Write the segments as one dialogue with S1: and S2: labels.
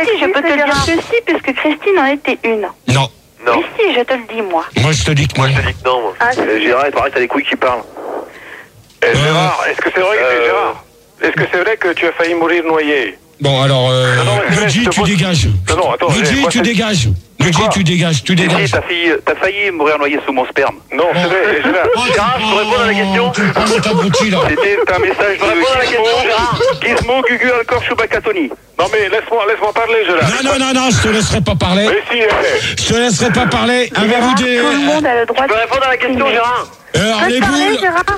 S1: Si, je peux te dire que si, puisque Christine en était une.
S2: Non.
S1: Mais si, je te le dis, moi.
S2: Moi, je te dis que non.
S3: Non, moi.
S4: Gérard, il paraît que t'as des couilles qui parlent.
S5: Gérard, est-ce que c'est vrai que Gérard, est-ce que c'est vrai que tu as failli mourir noyé?
S2: Bon, alors, Luigi, tu dégages.
S5: Non, attends.
S2: Luigi, tu dégages. Luigi, tu dégages.
S4: T'as failli mourir noyé sous mon sperme.
S5: Non, c'est vrai, Gérard.
S4: Gérard, je peux répondre à la question.
S5: C'était un message
S4: Je peux répondre à la question, Gérard. Gizmo, Gugu, Alcor, Chewbacca, Tony.
S5: Non, mais laisse-moi parler, Gérard.
S2: Non, je te laisserai pas parler.
S5: Mais si,
S2: Je te laisserai pas parler. Avez-vous des...
S1: Tout le monde a le droit
S4: Je peux répondre à la question, Gérard.
S2: Alors, les boules...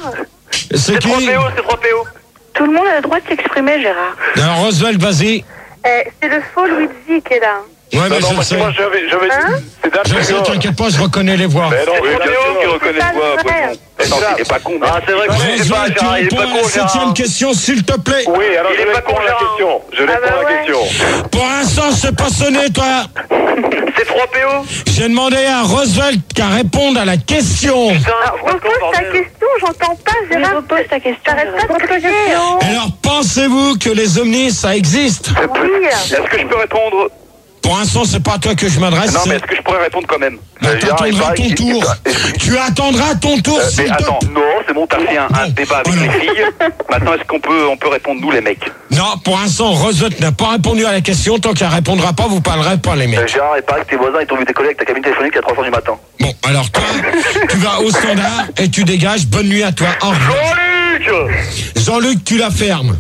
S2: C'est qui?
S4: 3PO.
S1: Tout le monde a le droit de s'exprimer, Gérard.
S2: Alors, Roswell, vas-y.
S1: C'est le faux Luigi qui est là.
S2: Ouais, mais je le sais.
S5: Moi, j'avais dit. C'est
S2: Je sais, t'inquiète pas, je reconnais les voix.
S5: Mais non, oui, bien sûr qu'il reconnaît
S1: pas
S5: quoi,
S1: vrai.
S5: poisson.
S4: Non, il est pas con. Ah, c'est vrai que il est pas,
S2: Roswell, tu
S4: Gérard, il est pas
S2: réponds à
S4: con,
S2: la
S4: Gérard.
S2: 7e question, s'il te plaît.
S5: Oui, alors
S4: Il
S5: je
S4: est pas
S5: réponds
S4: con,
S5: à la
S4: Gérard.
S5: question. Je réponds à la question.
S2: Pour l'instant, c'est pas sonné, toi.
S4: C'est 3PO.
S2: J'ai demandé à Roswell qu'à répondre à la question.
S1: Repose ta question, j'entends pas, Gérard. Repose ta question. T'arrêtes pas de poser ta question.
S2: Alors, pensez-vous que les ovnis, ça existe?
S1: Oui.
S4: Est-ce que je peux répondre?
S2: Pour l'instant, c'est pas à toi que je m'adresse.
S4: Non, mais est-ce que je pourrais répondre quand même?
S2: T'attendras ton tour. Tu attendras ton tour,
S4: Mais
S2: s'il te
S4: attends,
S2: plaît.
S4: non, c'est bon, t'as fait un débat avec les filles. Maintenant, est-ce qu'on peut répondre nous, les mecs?
S2: Non, pour l'instant, Roswell n'a pas répondu à la question. Tant qu'elle répondra pas, vous parlerez pas, les mecs.
S4: Gérard, il paraît que tes voisins, ils t'ont vu décoller avec ta cabine téléphonique à 3h du matin.
S2: Bon, alors toi, tu vas au standard et tu dégages. Bonne nuit à toi. Au revoir.
S4: Jean-Luc!
S2: Jean-Luc, tu la fermes.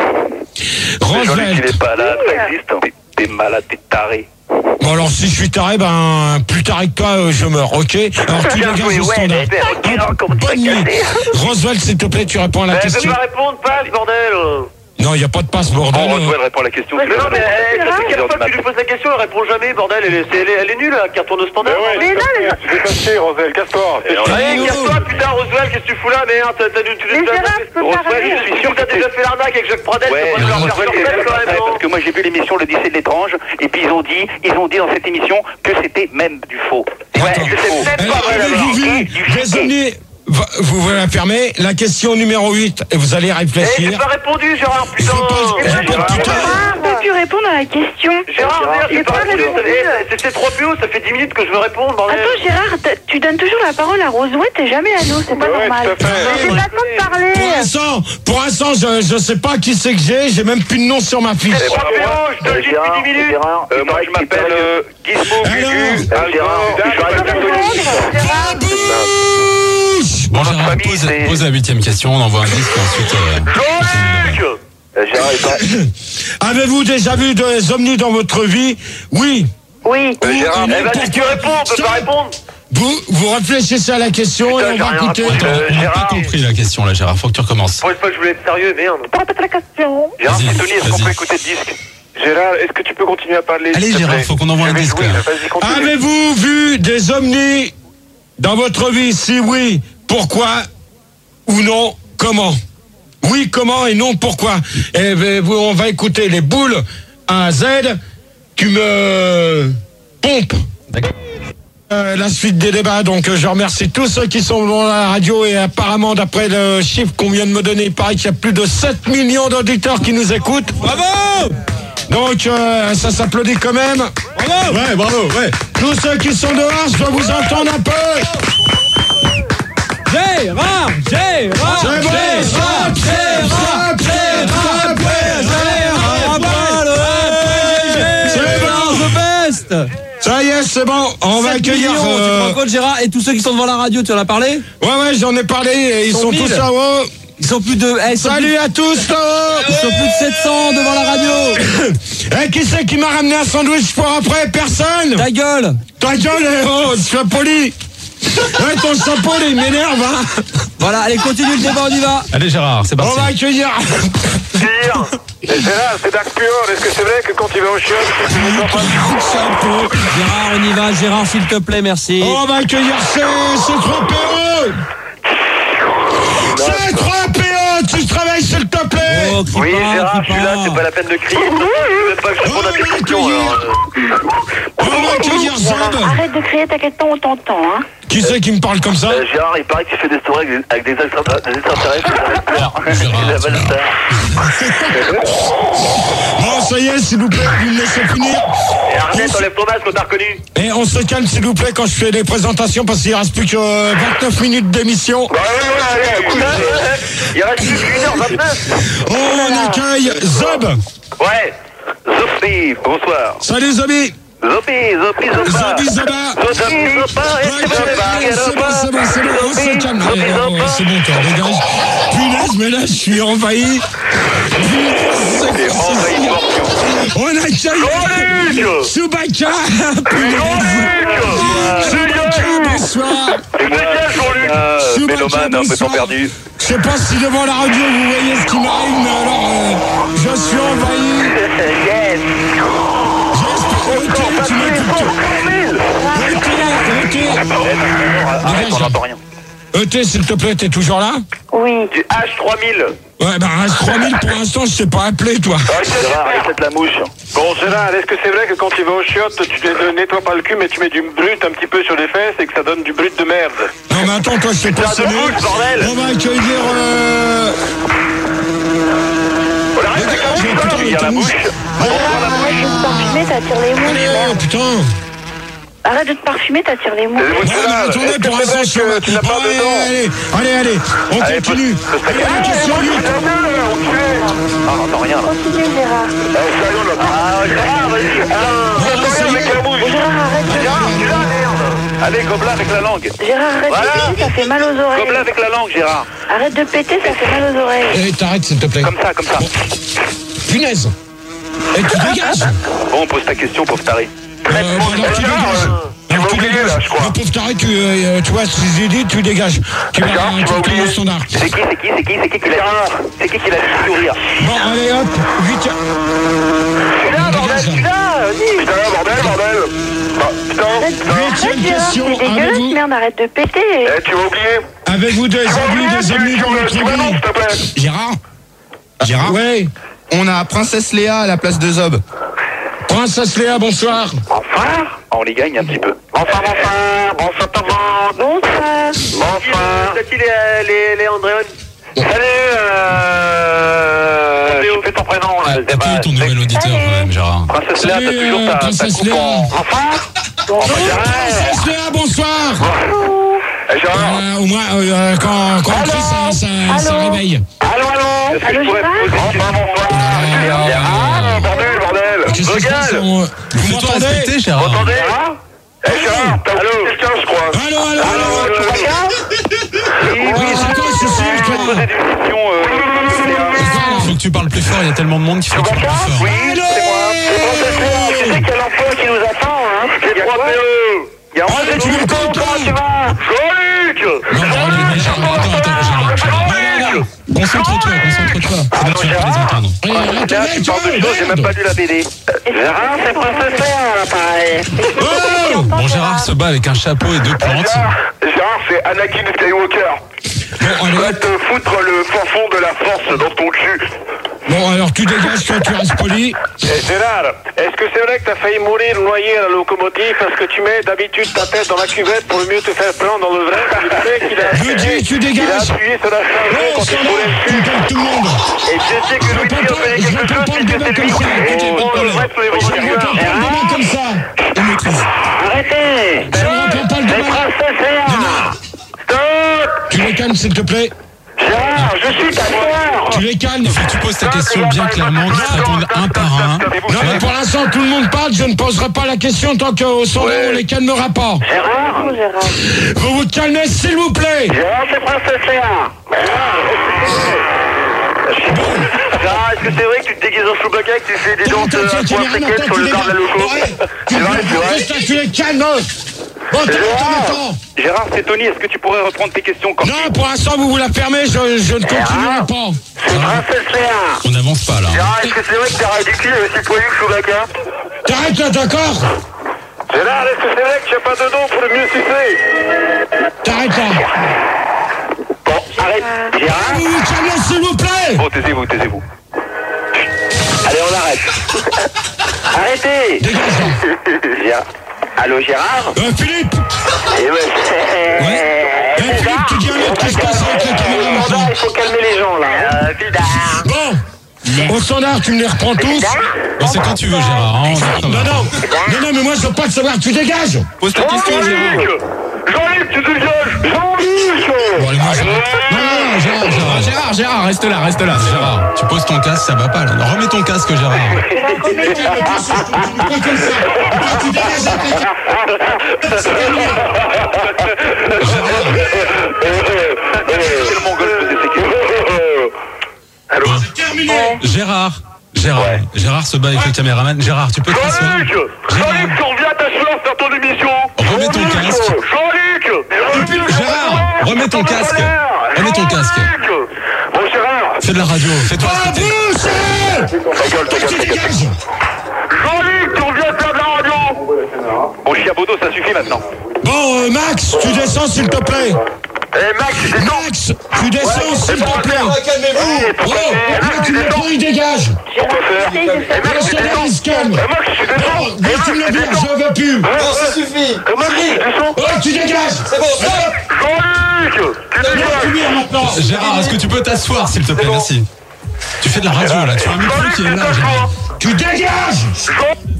S4: Jean-Luc, il
S2: Roswell.
S4: est pas là, ça existe. T'es malade, t'es taré.
S2: Bon, alors si je suis taré, plus tard que toi, je meurs, ok? Alors tu dégages au standard. Bonne nuit. Roswell, s'il te plaît, tu réponds à la question.
S4: Mais répondre, passe, bordel!
S2: Non, il n'y a pas de passe, bordel.
S4: Roswell répond à la question. Mais non, mais ça fait quelle fois que tu lui poses la question, elle répond jamais, bordel. Elle est nulle, qui retourne au standard.
S1: Mais non, mais...
S5: Tu fais passer, Rosel, casse-toi.
S4: Allez, casse-toi, putain, Roswell, qu'est-ce que tu fous là, merde?
S1: Mais Gérard, je peux pas
S4: Roswell, je suis sûr que t'as déjà fait l'arnaque avec Jacques Pradel. Parce que moi j'ai vu l'émission Le lycée de l'étrange, et puis ils ont dit dans cette émission que c'était même du faux. Ouais,
S2: Attends.
S4: c'est même pas vrai.
S2: Avez-vous vu les ovnis? Vous voulez la fermer. La question numéro 8, et vous allez
S4: Eh,
S2: réfléchir.
S4: j'ai pas répondu, Gérard, putain.
S1: Peux-tu répondre à la question?
S4: Gérard, merde, j'ai pas répondu. C'est 3PO, ça fait 10 minutes que je veux répondre, bordel.
S1: Attends, Gérard, tu donnes toujours la parole à Roswell, t'es jamais à nous, c'est pas normal.
S5: tout à fait.
S1: J'ai pas le temps de parler.
S2: Pour l'instant, je sais pas qui c'est que j'ai même plus de nom sur ma fiche.
S4: 3PO, je te le dis depuis 10 minutes. Moi, je m'appelle Gizmo, Gugu,
S2: Bon,
S6: Gérard, pose la 8e question, on envoie un disque et ensuite...
S2: Avez-vous déjà vu des ovnis dans votre vie? Oui.
S1: Oui.
S4: Gérard, vas-y, tu réponds, on peut pas répondre.
S2: Vous réfléchissez à la question et on va écouter.
S6: On n'a pas compris la question là, Gérard, faut que tu recommences.
S4: Pour une fois que je voulais être sérieux, merde.
S1: Répète la question.
S4: Gérard,
S6: Vas-y,
S4: c'est Tony, est-ce qu'on
S6: vas-y.
S4: peut écouter le disque?
S5: Gérard, est-ce que tu peux continuer à parler?
S6: Allez,
S5: s'il te
S6: Gérard,
S5: plaît?
S6: faut qu'on envoie un disque.
S5: Oui, vas-y, continue.
S2: Avez-vous vu des ovnis dans votre vie? Si oui, pourquoi? Ou non, comment? Oui, comment et non, pourquoi? Et on va écouter les boules à Z. Tu me pompes. La suite des débats, donc je remercie tous ceux qui sont dans la radio et apparemment d'après le chiffre qu'on vient de me donner, il paraît qu'il y a plus de 7 millions d'auditeurs qui nous écoutent. Bravo! Donc ça s'applaudit quand même. Bravo! Ouais, bravo, ouais. Tous ceux qui sont dehors, je dois vous entendre un peu.
S7: Gérard, Gérard,
S2: C'est bon,
S7: Gérard, Gérard, Gérard,
S2: C'est bon. Ça y est, c'est bon. On va accueillir.
S7: Tu te rends compte, Gérard, et tous ceux qui sont devant la radio, tu en as parlé?
S2: Ouais, j'en ai parlé. Et ils sont tous là-haut.
S7: Ils sont plus de.
S2: Salut à tous là-haut.
S7: Ils sont plus de 700 devant la radio.
S2: Qui c'est qui m'a ramené un sandwich pour après? Personne.
S7: Ta gueule.
S2: Ta gueule, oh, sois poli. Ouais, ton chapeau, il m'énerve, hein.
S7: Voilà, allez, continue le débat, on y va.
S6: Allez, Gérard, c'est parti.
S2: On va accueillir.
S5: Gérard, c'est Dark Pure. Est-ce que c'est vrai que quand il va au chiottes, tu ne pas
S7: Gérard, on y va. Gérard, s'il te plaît, merci.
S2: On va accueillir ces 3 PO. C'est 3 PO. Tu travailles, s'il te plaît.
S7: Oh,
S4: Oui, Gérard, je suis là, c'est pas la peine de crier. Je veux même pas que je réponde à tes questions.
S2: On va accueillir Z.
S1: Arrête de crier, t'inquiète pas, on t'entend, hein.
S2: Qui c'est qui me parle comme ça?
S4: Gérard, il paraît que tu fais des stories avec des extraterrestres.
S2: Bon, ça y est, s'il vous plaît, vous me laissez finir.
S4: Et Arnett, enlève ton masque, on t'a reconnu.
S2: Et on se calme, s'il vous plaît, quand je fais les présentations, parce qu'il ne reste plus que 29 minutes d'émission.
S4: Il reste plus qu'1h29.
S2: On accueille Zob.
S4: Ouais. Zopi, bonsoir.
S2: Salut Zobi.
S4: Zopi, Zoba.
S2: Zobi Zoba. C'est bon, on se calme. C'est bon, toi, dégage. Punaise, mais là, je suis envahi. On accueille Chewbacca. Chewbacca, bonsoir.
S4: Mélomane, un peu temps perdu.
S2: Je sais pas si devant la radio vous voyez ce qui m'arrive, mais alors je suis envahi.
S4: Yes. Arrête, on n'entend rien.
S2: ET, s'il te plaît, t'es toujours là?
S1: Oui.
S4: Du H3000.
S2: Ouais, bah H3000 pour l'instant, je sais pas appeler, toi.
S4: Gérard, arrête la mouche.
S5: Bon, Gérard, est-ce que c'est vrai que quand tu vas aux chiottes, tu ne nettoies pas le cul, mais tu mets du brut un petit peu sur les fesses et que ça donne du brut de merde?
S2: Non, mais attends, toi, je sais pas sonner. On va accueillir...
S4: Il y a la bouche.
S1: Arrête de te parfumer, t'attires les mouches,
S2: Oh,
S1: merde.
S2: putain.
S1: Arrête de te parfumer, t'attires les mouches.
S2: Non, mais attendez, pour l'instant,
S5: tu n'as pas de dents?
S2: Allez, on continue. Allez, la question 8.
S4: Ah, on n'entend rien, là.
S1: Continue, Gérard.
S4: Gérard, vas-y.
S1: Gérard, arrête de...
S4: Gérard, tu l'as, merde. Allez, gobelin avec la langue.
S1: Gérard, arrête de péter, ça fait mal aux oreilles.
S4: Gobelin avec la langue, Gérard.
S1: Arrête de péter, ça fait mal aux oreilles.
S2: Eh, t'arrêtes, s'il te plaît.
S4: Comme ça, comme ça.
S2: Punaise. Et tu dégages.
S4: Bon, pose ta question, pauvre taré.
S2: Tu dégages.
S5: Tu vas oublier, là, je crois.
S2: Le pauvre taré, tu vois, si j'ai dit, tu dégages. Tu vas
S5: oublier.
S2: ton standard.
S4: C'est qui qui l'a fait sourire?
S2: Bon, allez, hop, vite.
S4: Tu l'as, bordel, tu l'as.
S5: Putain, bordel.
S2: Huitième question,
S1: C'est dégueulasse,
S2: avez-vous
S1: merde, arrête de péter.
S5: Eh, tu vas oublier?
S2: Avez-vous des amis dans votre
S5: Tu vas non, s'il te plaît.
S3: Gérard,
S6: Ouais.
S3: on a Princesse Léa à la place de Zob.
S2: Princesse Léa, bonsoir.
S4: Enfin, on les gagne un petit peu.
S1: Bonsoir.
S4: C'est qui les Andréon? Salut, je fais ton prénom.
S6: Accueille ton nouvel auditeur quand même, Gérard.
S4: Princesse Léa, t'as toujours ta
S2: Princesse
S4: coupe
S2: Léa.
S4: en...
S2: Princesse Léa, bonsoir.
S5: Gérard,
S2: Au moins, quand on crie, ça réveille.
S5: allô?
S4: Est-ce que je pourrais te poser une question?
S5: Bordel.
S2: Qu'est-ce qui se passe? Vous
S6: Fais-toi
S2: m'entendez?
S6: respecter, Gérard.
S5: Entendez? Eh, Gérard, t'as oublié quelqu'un, je crois.
S2: Allô.
S4: Oui,
S2: C'est quoi ce souci,
S4: je vais te poser des questions.
S6: Faut que tu parles plus fort, il y a tellement de monde qu'il faut que tu parles plus fort.
S4: Oui, c'est moi. C'est Princesse Léa. Tu sais quel emploi qui nous attend, hein? Il y a quoi? Il y a un
S2: tu me racontes, toi?
S4: comment tu vas? Jean-Luc!
S6: Attends. Concentre-toi. C'est bon, tu vas pas les entendre.
S4: Là, tu parles de choses, j'ai même pas lu la BD. Gérard, c'est Princesse Léa, là, pareil.
S6: Bon, Gérard se bat avec un chapeau et deux plantes.
S5: Gérard, c'est Anakin Skywalker. Tu vas te foutre le fin fond de la force dans ton cul.
S2: Bon, alors tu dégages, toi, tu restes poli.
S5: Eh, Gérard, est-ce que c'est vrai que t'as failli mourir noyé à la locomotive parce que tu mets d'habitude ta tête dans la cuvette pour mieux te faire prendre dans le vrai? Tu sais qu'il a
S2: Je dis, tu
S5: il a
S2: dégages.
S5: appuyé sur la charge
S2: Oh,
S5: quand
S2: ça
S5: il roulait
S2: va, tu
S5: dessus.
S2: parles tout le monde.
S4: Et je sais que Luigi a fait quelque chose qui était lui.
S5: On le reste les
S2: Je ne reprends pas le débat comme ça.
S6: On maîtrise.
S4: Arrêtez!
S2: Je ne reprends pas le
S4: C'est
S2: débat.
S4: Princesse Léa! Stop!
S2: Tu les calmes, s'il te plaît.
S4: Gérard, je suis ta sœur!
S2: Tu les calmes.
S6: Il faut que tu poses ta question bien clairement, tu te répondes un par un.
S2: Non, mais pour l'instant, tout le monde parle. Je ne poserai pas la question tant qu'au son on les calmera pas.
S4: Gérard?
S2: Vous vous calmez, s'il vous plaît.
S4: Gérard, c'est Princesse Léa! Gérard, est-ce que c'est vrai que tu te déguises en Chewbacca et que tu fais des danses à points africaines sur le bar de la loco? C'est vrai?
S2: Tu les calmes. Bon, t'entends.
S4: Gérard, c'est Tony, est-ce que tu pourrais reprendre tes questions quand
S2: Non, pour l'instant, vous la fermez. Je ne continuerai pas.
S4: c'est Princesse Léa!
S6: On n'avance pas là.
S4: Gérard, est-ce que c'est vrai que t'as ridicule aussi poilu que Chewbacca?
S2: T'arrêtes là, d'accord?
S5: Gérard, est-ce que c'est vrai que tu n'as pas de dons pour le mieux sucer?
S2: T'arrêtes là.
S4: Bon, arrête! Gérard?
S2: Vous vous calmez, s'il vous plaît.
S4: Bon, taisez-vous. Allez, on arrête! Arrêtez!
S2: Dégage là.
S4: Gérard. Allô, Gérard?
S2: Philippe.
S7: Ouais.
S2: Philippe, tu dis un autre qui se passe avec la caméra maintenant.
S5: Il faut calmer les gens, là.
S2: Bon, au standard, tu me les reprends tous.
S6: Bon, c'est quand tu veux, Gérard. Hein,
S2: Non, mais moi je veux pas te savoir, tu dégages.
S3: Pose ta question, Gérard.
S5: Jean-Luc, tu dégages. Jean-Luc.
S6: Bon, allez, moi, Gérard, reste là, Gérard. Tu poses ton casque, ça va pas, là. Non, remets ton casque, Gérard. Gérard se bat avec le caméraman. Gérard, tu peux te rasseoir.
S5: Jean-Luc, tu reviens t'asseoir faire ton émission.
S6: Remets ton casque.
S5: Jean-Luc.
S6: Gérard, remets ton casque.
S5: Bon, Gérard.
S6: Fais de la radio, fais-toi respecter.
S5: Ta gueule. Jean-Luc, tu reviens faire de la radio.
S4: Bon, Chiabodo, ça suffit maintenant.
S2: Bon, Max, tu descends s'il te plaît.
S5: Max,
S2: Max, tu descends s'il te plaît.
S5: calmez-vous.
S2: Oh, là, tu me prends, il dégage. Le standard, il se calme.
S5: Max, tu descends.
S2: Dès que tu me le dis, je veux plus.
S5: Non, ça suffit. Max, tu descends.
S2: Oh, tu dégages. C'est bon,
S5: Jean-Luc, tu dégages.
S2: maintenant.
S6: Gérard, est-ce que tu peux t'asseoir, s'il te plaît, merci. Tu fais de la radio, là. Tu as un micro qui est là, Gérard.
S2: Tu dégages.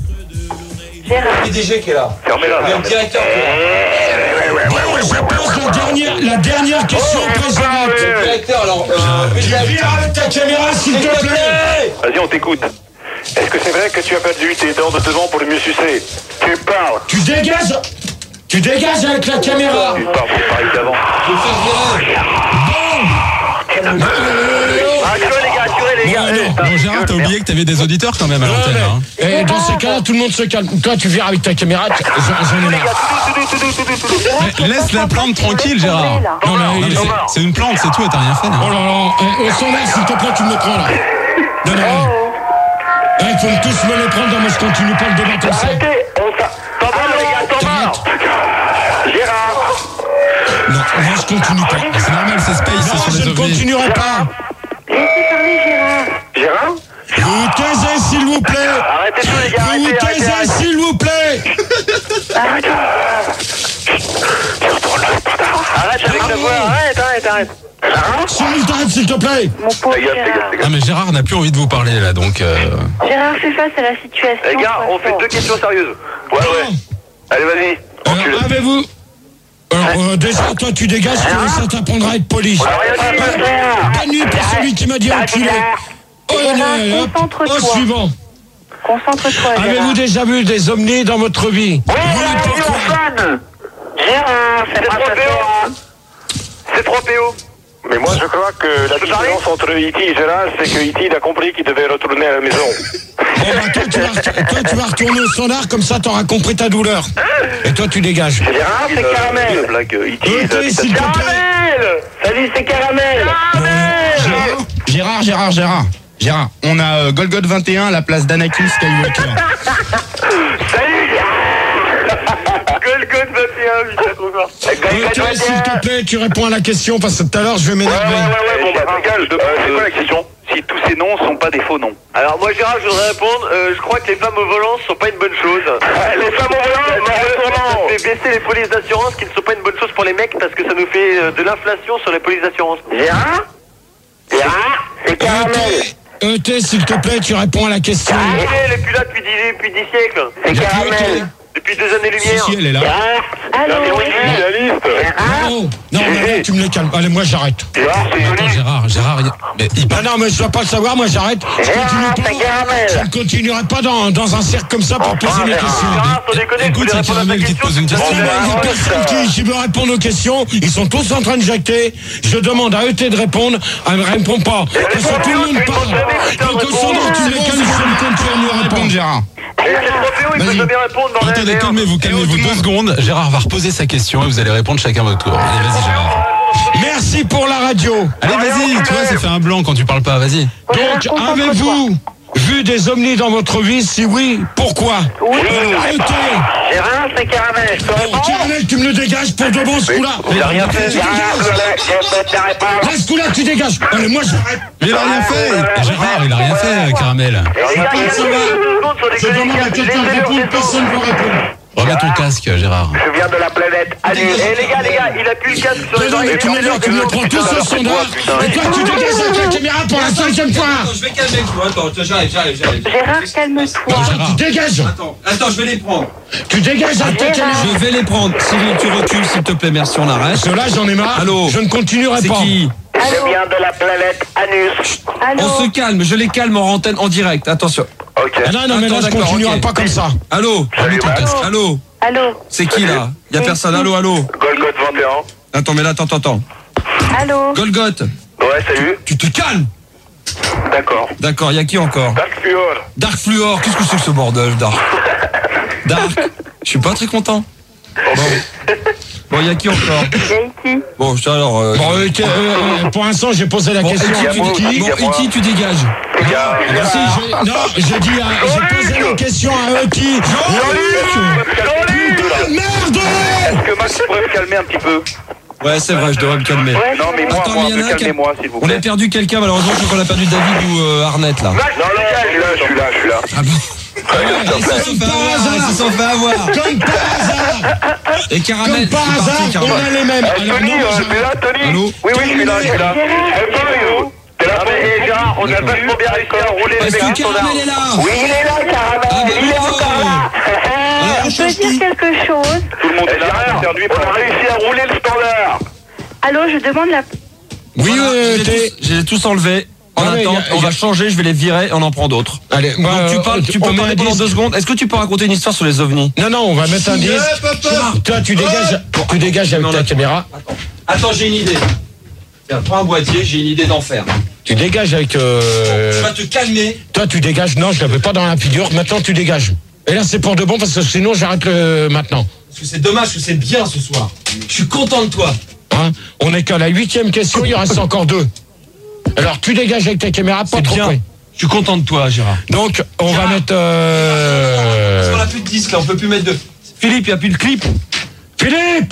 S7: PDG qui est là.
S4: Fermez-la.
S7: Il y a un directeur qui est là.
S2: Bon, je pose la dernière question précédente.
S7: Directeur, alors.
S2: Tu viens avec ta caméra, s'il te plaît.
S4: Vas-y, on t'écoute.
S5: Est-ce que c'est vrai que tu as perdu tes dents de devant pour le mieux sucer? Tu parles.
S2: Tu dégages. Tu dégages avec la caméra.
S4: Tu pars pour Paris d'avant.
S5: Assurez les gars.
S6: Bon, Gérard, t'as oublié que t'avais des auditeurs quand même à l'antenne, là. Hein.
S2: Et dans ces cas-là, tout le monde se calme. Toi, tu viens avec ta caméra, j'en ai marre.
S6: Mais laisse la plante tranquille, Gérard.
S2: Non, mais
S6: C'est une plante, c'est tout, et t'as rien fait, là.
S2: oh là là, au standard, s'il te plaît, tu me le prends là. Non. Il faut tous me les prendre, moi je continue pas le débat comme ça.
S5: Arrêtez. T'en vas, les gars, t'en vas. Gérard.
S2: Non, moi je continue pas.
S6: C'est normal, c'est Space, c'est
S2: Non,
S6: sur
S2: je
S6: les
S2: ne
S6: ovnis.
S2: continuerai pas.
S1: Laissez parler Gérard.
S5: Gérard.
S2: Vous taisez, s'il vous plaît.
S5: Arrêtez tout, les gars.
S2: Vous taisez, s'il vous plaît.
S5: Arrête avec la voix. Arrête.
S2: Simultane, s'il te plaît.
S1: Mon pauvre Gérard.
S6: Ah, mais Gérard n'a plus envie de vous parler, là, donc...
S1: Gérard fait face à la situation.
S4: Les gars, on fait 2 questions sérieuses. Ouais. Allez, vas-y.
S2: Alors, avez-vous... Alors, déjà, toi, tu dégages, ça t'apprendra à être poli. Bonne nuit pour celui qui m'a dit enculé.
S1: Gérard, concentre-toi.
S2: Suivant.
S1: Concentre-toi, Gérard.
S2: Avez-vous déjà vu des ovnis dans votre vie?
S5: Oui,
S2: pourquoi?
S5: Gérard, c'est 3 PO.
S4: C'est 3 PO.
S5: Mais moi, je crois que la différence entre E.T. et Gérard, c'est que E.T. a compris qu'il devait retourner à la maison.
S2: Bon, bah, toi, tu vas retourner au standard, comme ça, t'auras compris ta douleur. Et toi, tu dégages.
S5: Gérard, c'est Caramel.
S4: Blague E.T.
S2: Ok, s'il te plaît.
S5: Caramel. Salut, c'est Caramel.
S3: Gérard, on a Golgot 21 à la place d'Anakin Skywalker.
S5: Salut. Golgot 21, putain, trop fort.
S2: Ok, s'il te plaît, tu réponds à la question, parce que tout à l'heure, je vais m'énerver.
S5: Bon, bah,
S4: Gérard, c'est quoi la question? Si tous ces noms sont pas des faux noms.
S8: Alors moi Gérard, je voudrais répondre, je crois que les femmes au volant sont pas une bonne chose.
S5: Les femmes au volant,
S8: Ça fait baisser les polices d'assurance qui ne sont pas une bonne chose pour les mecs parce que ça nous fait de l'inflation sur les polices d'assurance.
S5: Gérard, c'est Caramel.
S2: ET, s'il te plaît, tu réponds à la question.
S8: Elle est plus là depuis 10 siècles.
S5: C'est Caramel.
S8: Depuis 2 années-lumière.
S6: Si, elle est là.
S1: Allô.
S5: La liste.
S2: Non, mais là, tu me les calmes. Allez, moi, j'arrête.
S6: Attends, Gérard, mais il parle.
S2: Ah non, mais je dois pas le savoir, moi, j'arrête. Je ne continuerai pas dans un cercle comme ça pour poser mes questions.
S8: Gérard, sans déconner,
S6: Écoute, c'est Caramel qui te pose une question.
S2: Il y a personne qui veut répondre aux questions. Ils sont tous en train de jacter. Je demande à ET de répondre. Elle ne répond pas. Parce que tout le monde parle. Donc, au standard, tu me les calmes, je ne compte plus nous répondre.
S3: Gérard.
S8: Et c'est trop féo, il peut jamais répondre dans
S6: Attendez, calmez-vous 2 secondes. Gérard va reposer sa question et vous allez répondre chacun votre tour. Allez, vas-y, Gérard.
S2: Merci pour la radio.
S6: Allez, vas-y, tu vois, ça fait un blanc quand tu parles pas, vas-y.
S2: Donc, avez-vous vu des ovnis dans votre vie? Si oui, pourquoi?
S1: Oui.
S2: ET.
S5: Gérard, c'est Caramel.
S2: Caramel, tu me le dégages pour de bon, ce coup-là.
S4: Il a rien fait.
S2: Tu dégages. Là, ce coup-là, tu dégages. Allez, moi, j'arrête.
S6: Mais il a rien fait. Gérard, il a rien fait, Caramel.
S2: Je demande à quelqu'un de répondre, personne ne veut répondre.
S6: Remets ton casque, Gérard.
S8: Je viens de la planète Anus. Eh les gars, il a plus le casque sur les oreilles.
S2: Tu me prends tous ce sondage. Et toi, tu dégages avec la caméra pour la 5e fois.
S7: Attends, je vais calmer. Attends, j'arrive.
S1: Gérard, calme-toi.
S2: Non, Gérard, tu dégages.
S7: Attends, je vais les prendre.
S2: Tu dégages avec ta caméra.
S7: Je vais les prendre. Cyril, tu recules, s'il te plaît, merci, on arrête.
S2: Cela, j'en ai marre.
S7: Allô.
S2: Je ne continuerai
S7: C'est
S2: pas.
S7: qui?
S8: Je viens de la planète Anus.
S1: Allô.
S7: On se calme, je les calme en antenne, en direct, attention.
S8: Ok.
S2: Ah non, mais là, je
S7: Attends,
S2: continuerai
S7: ok.
S2: pas comme ça.
S7: Allô?
S8: Salut,
S7: Remets ton casque. Allô?
S1: Allô.
S7: C'est qui là? Y'a personne, allô?
S8: Golgot 21.
S7: Attends, mais là, attends.
S1: Allô.
S7: Golgoth,
S8: Ouais, salut.
S7: tu te calmes.
S8: D'accord.
S7: D'accord, y'a qui encore?
S8: Dark Fluor.
S7: Dark Fluor, qu'est-ce que c'est que ce bordel, Dark? Dark, je suis pas très content. Bon, y'a qui encore?
S1: Y'a
S7: Bon, alors...
S2: Bon, pour l'instant, j'ai posé la question à Iti.
S7: Bon, Iti, tu dégages.
S2: J'ai posé la question à Iti. Merde!
S8: Est-ce que Max pourrait me calmer un petit peu?
S7: Ouais, c'est vrai, je devrais me calmer.
S8: Non, mais
S7: Attends, mais y en a un qui a-
S8: calmez-moi, s'il vous
S7: On a
S8: plaît.
S7: perdu quelqu'un, malheureusement, je crois qu'on a perdu David ou Arnett, là.
S8: Non, je suis là.
S7: Ah bon? Ils se sont fait avoir.
S2: Comme par hasard!
S7: Et Caramel,
S2: Comme par
S7: c'est parti,
S2: hasard, on
S7: Caramel.
S2: a les mêmes. Alors,
S8: Tony,
S2: non,
S8: t'es là, Tony?
S7: Allô?
S8: Oui, je suis là. T'es là, mais Gérard, on a
S7: D'accord.
S8: vachement bien réussi à rouler les
S7: Est-ce
S8: mecs
S7: que
S8: en standard.
S7: Caramel est là?
S8: Oui, il est là,
S7: Ah bah
S8: Caramel. Il est
S7: bravo.
S8: encore là.
S7: Alors, on
S1: Je peux
S7: change
S1: dire
S7: tout.
S1: quelque chose.
S8: Tout le monde est là. On a réussi à rouler le standard.
S1: Allô, je demande la...
S2: Oui,
S7: Voilà, je les ai tous enlevés. En
S2: Ah, mais
S7: attente,
S2: y a-
S7: on va changer, je vais les virer et on en prend d'autres.
S2: Allez, moi,
S7: Donc tu parles, tu peux
S2: on met
S7: parler
S2: un
S7: pendant
S2: 10.
S7: 2 secondes. Est-ce que tu peux raconter une histoire sur les ovnis?
S2: Non, on va mettre un 10. Toi, tu dégages avec ta caméra.
S7: Attends, j'ai une idée. Tiens, prends un boîtier, j'ai une idée d'enfer.
S2: Tu dégages avec...
S7: Tu vas te calmer.
S2: Toi, tu dégages. Non, je l'avais pas dans la figure. Maintenant, tu dégages. Et là, c'est pour de bon parce que sinon, j'arrête maintenant.
S7: Parce que c'est dommage, que c'est bien ce soir. Je suis content de toi.
S2: Hein, on est qu'à la 8e question, il reste encore 2. Alors, tu dégages avec ta caméra, pas
S7: C'est
S2: trop
S7: bien.
S2: près.
S7: Je suis content de toi, Gérard.
S2: Donc, on va mettre...
S7: Parce qu'on a plus de disques là, on peut plus mettre de... Philippe, il n'y a plus de clip.
S2: Philippe,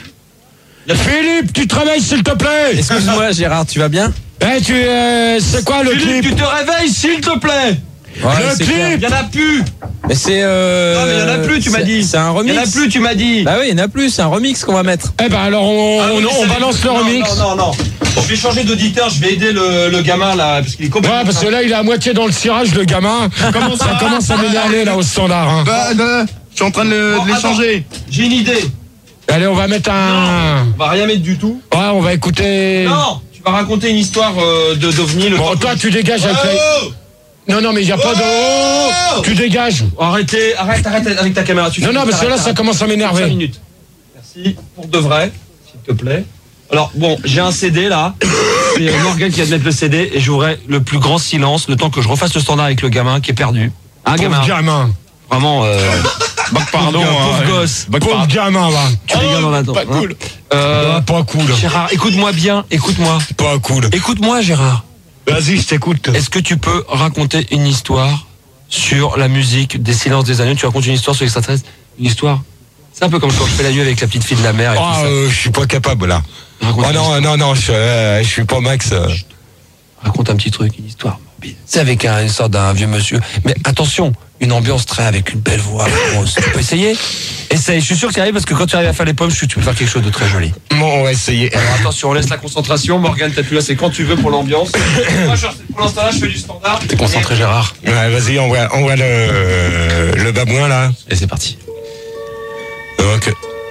S2: tu travailles, s'il te plaît.
S7: Excuse-moi, Gérard, tu vas bien?
S2: C'est quoi le
S7: Philippe,
S2: clip?
S7: tu te réveilles, s'il te plaît.
S2: Le clip.
S7: Il n'y en a plus.
S9: Mais c'est
S7: Non, mais il n'y en a plus, tu m'as dit.
S9: C'est un remix.
S7: Il n'y en a plus, tu m'as dit.
S9: Bah oui, il n'y en a plus, c'est un remix qu'on va mettre.
S2: Eh ben alors, on balance le remix.
S7: Non. Je vais changer d'auditeur, je vais aider le gamin là, parce qu'il est complètement...
S2: Ouais, parce que là, il est à moitié dans le cirage, le gamin. Ça commence à m'énerver, là, au standard. Hein.
S3: Je suis en train de les changer.
S7: J'ai une idée.
S2: Allez, on va mettre un...
S7: On va rien mettre du tout.
S2: Ouais, on va écouter...
S7: Non, tu vas raconter une histoire d'OVNI.
S2: Bon, toi, tu dégages avec la... Non, mais il n'y a pas de... Oh, tu dégages.
S7: Arrête avec ta caméra.
S2: Non, parce que là, ça commence à m'énerver.
S7: 5 minutes. Merci, pour de vrai, s'il te plaît. Alors, bon, j'ai un CD là. C'est Morgan qui va te mettre le CD et j'aurai le plus grand silence le temps que je refasse le standard avec le gamin qui est perdu. Un gamin.
S2: Gamin.
S7: Vraiment,
S3: Pardon.
S7: pauvre gosse.
S2: Pauvre gamin, là.
S7: Tu rigoles en attendant.
S2: Pas cool.
S7: Hein.
S2: Pas cool.
S7: Gérard, écoute-moi bien, écoute-moi.
S2: Pas cool.
S7: Écoute-moi, Gérard.
S2: Vas-y, je t'écoute.
S7: Est-ce que tu peux raconter une histoire sur la musique des Silences des Agneaux? Tu racontes une histoire sur l'extraterrestre? Une histoire? C'est un peu comme quand je fais la nuit avec la petite fille de la mer et tout ça.
S2: Je suis pas capable, là.
S7: Raconte
S2: non, je suis pas Max.
S7: Raconte un petit truc, une histoire morbide. C'est avec une sorte d'un vieux monsieur. Mais attention, une ambiance très avec une belle voix. Tu peux essayer? Essaye, je suis sûr que tu arrives parce que quand tu arrives à faire les pommes, tu peux faire quelque chose de très joli.
S2: Bon, on va essayer.
S7: Alors attention, on laisse la concentration. Morgane, t'as plus là, c'est quand tu veux pour l'ambiance. Moi, pour l'instant là, je fais du standard.
S6: T'es concentré, Gérard.
S2: Ouais, vas-y, on voit le babouin, là.
S6: Et c'est parti.
S2: Donc,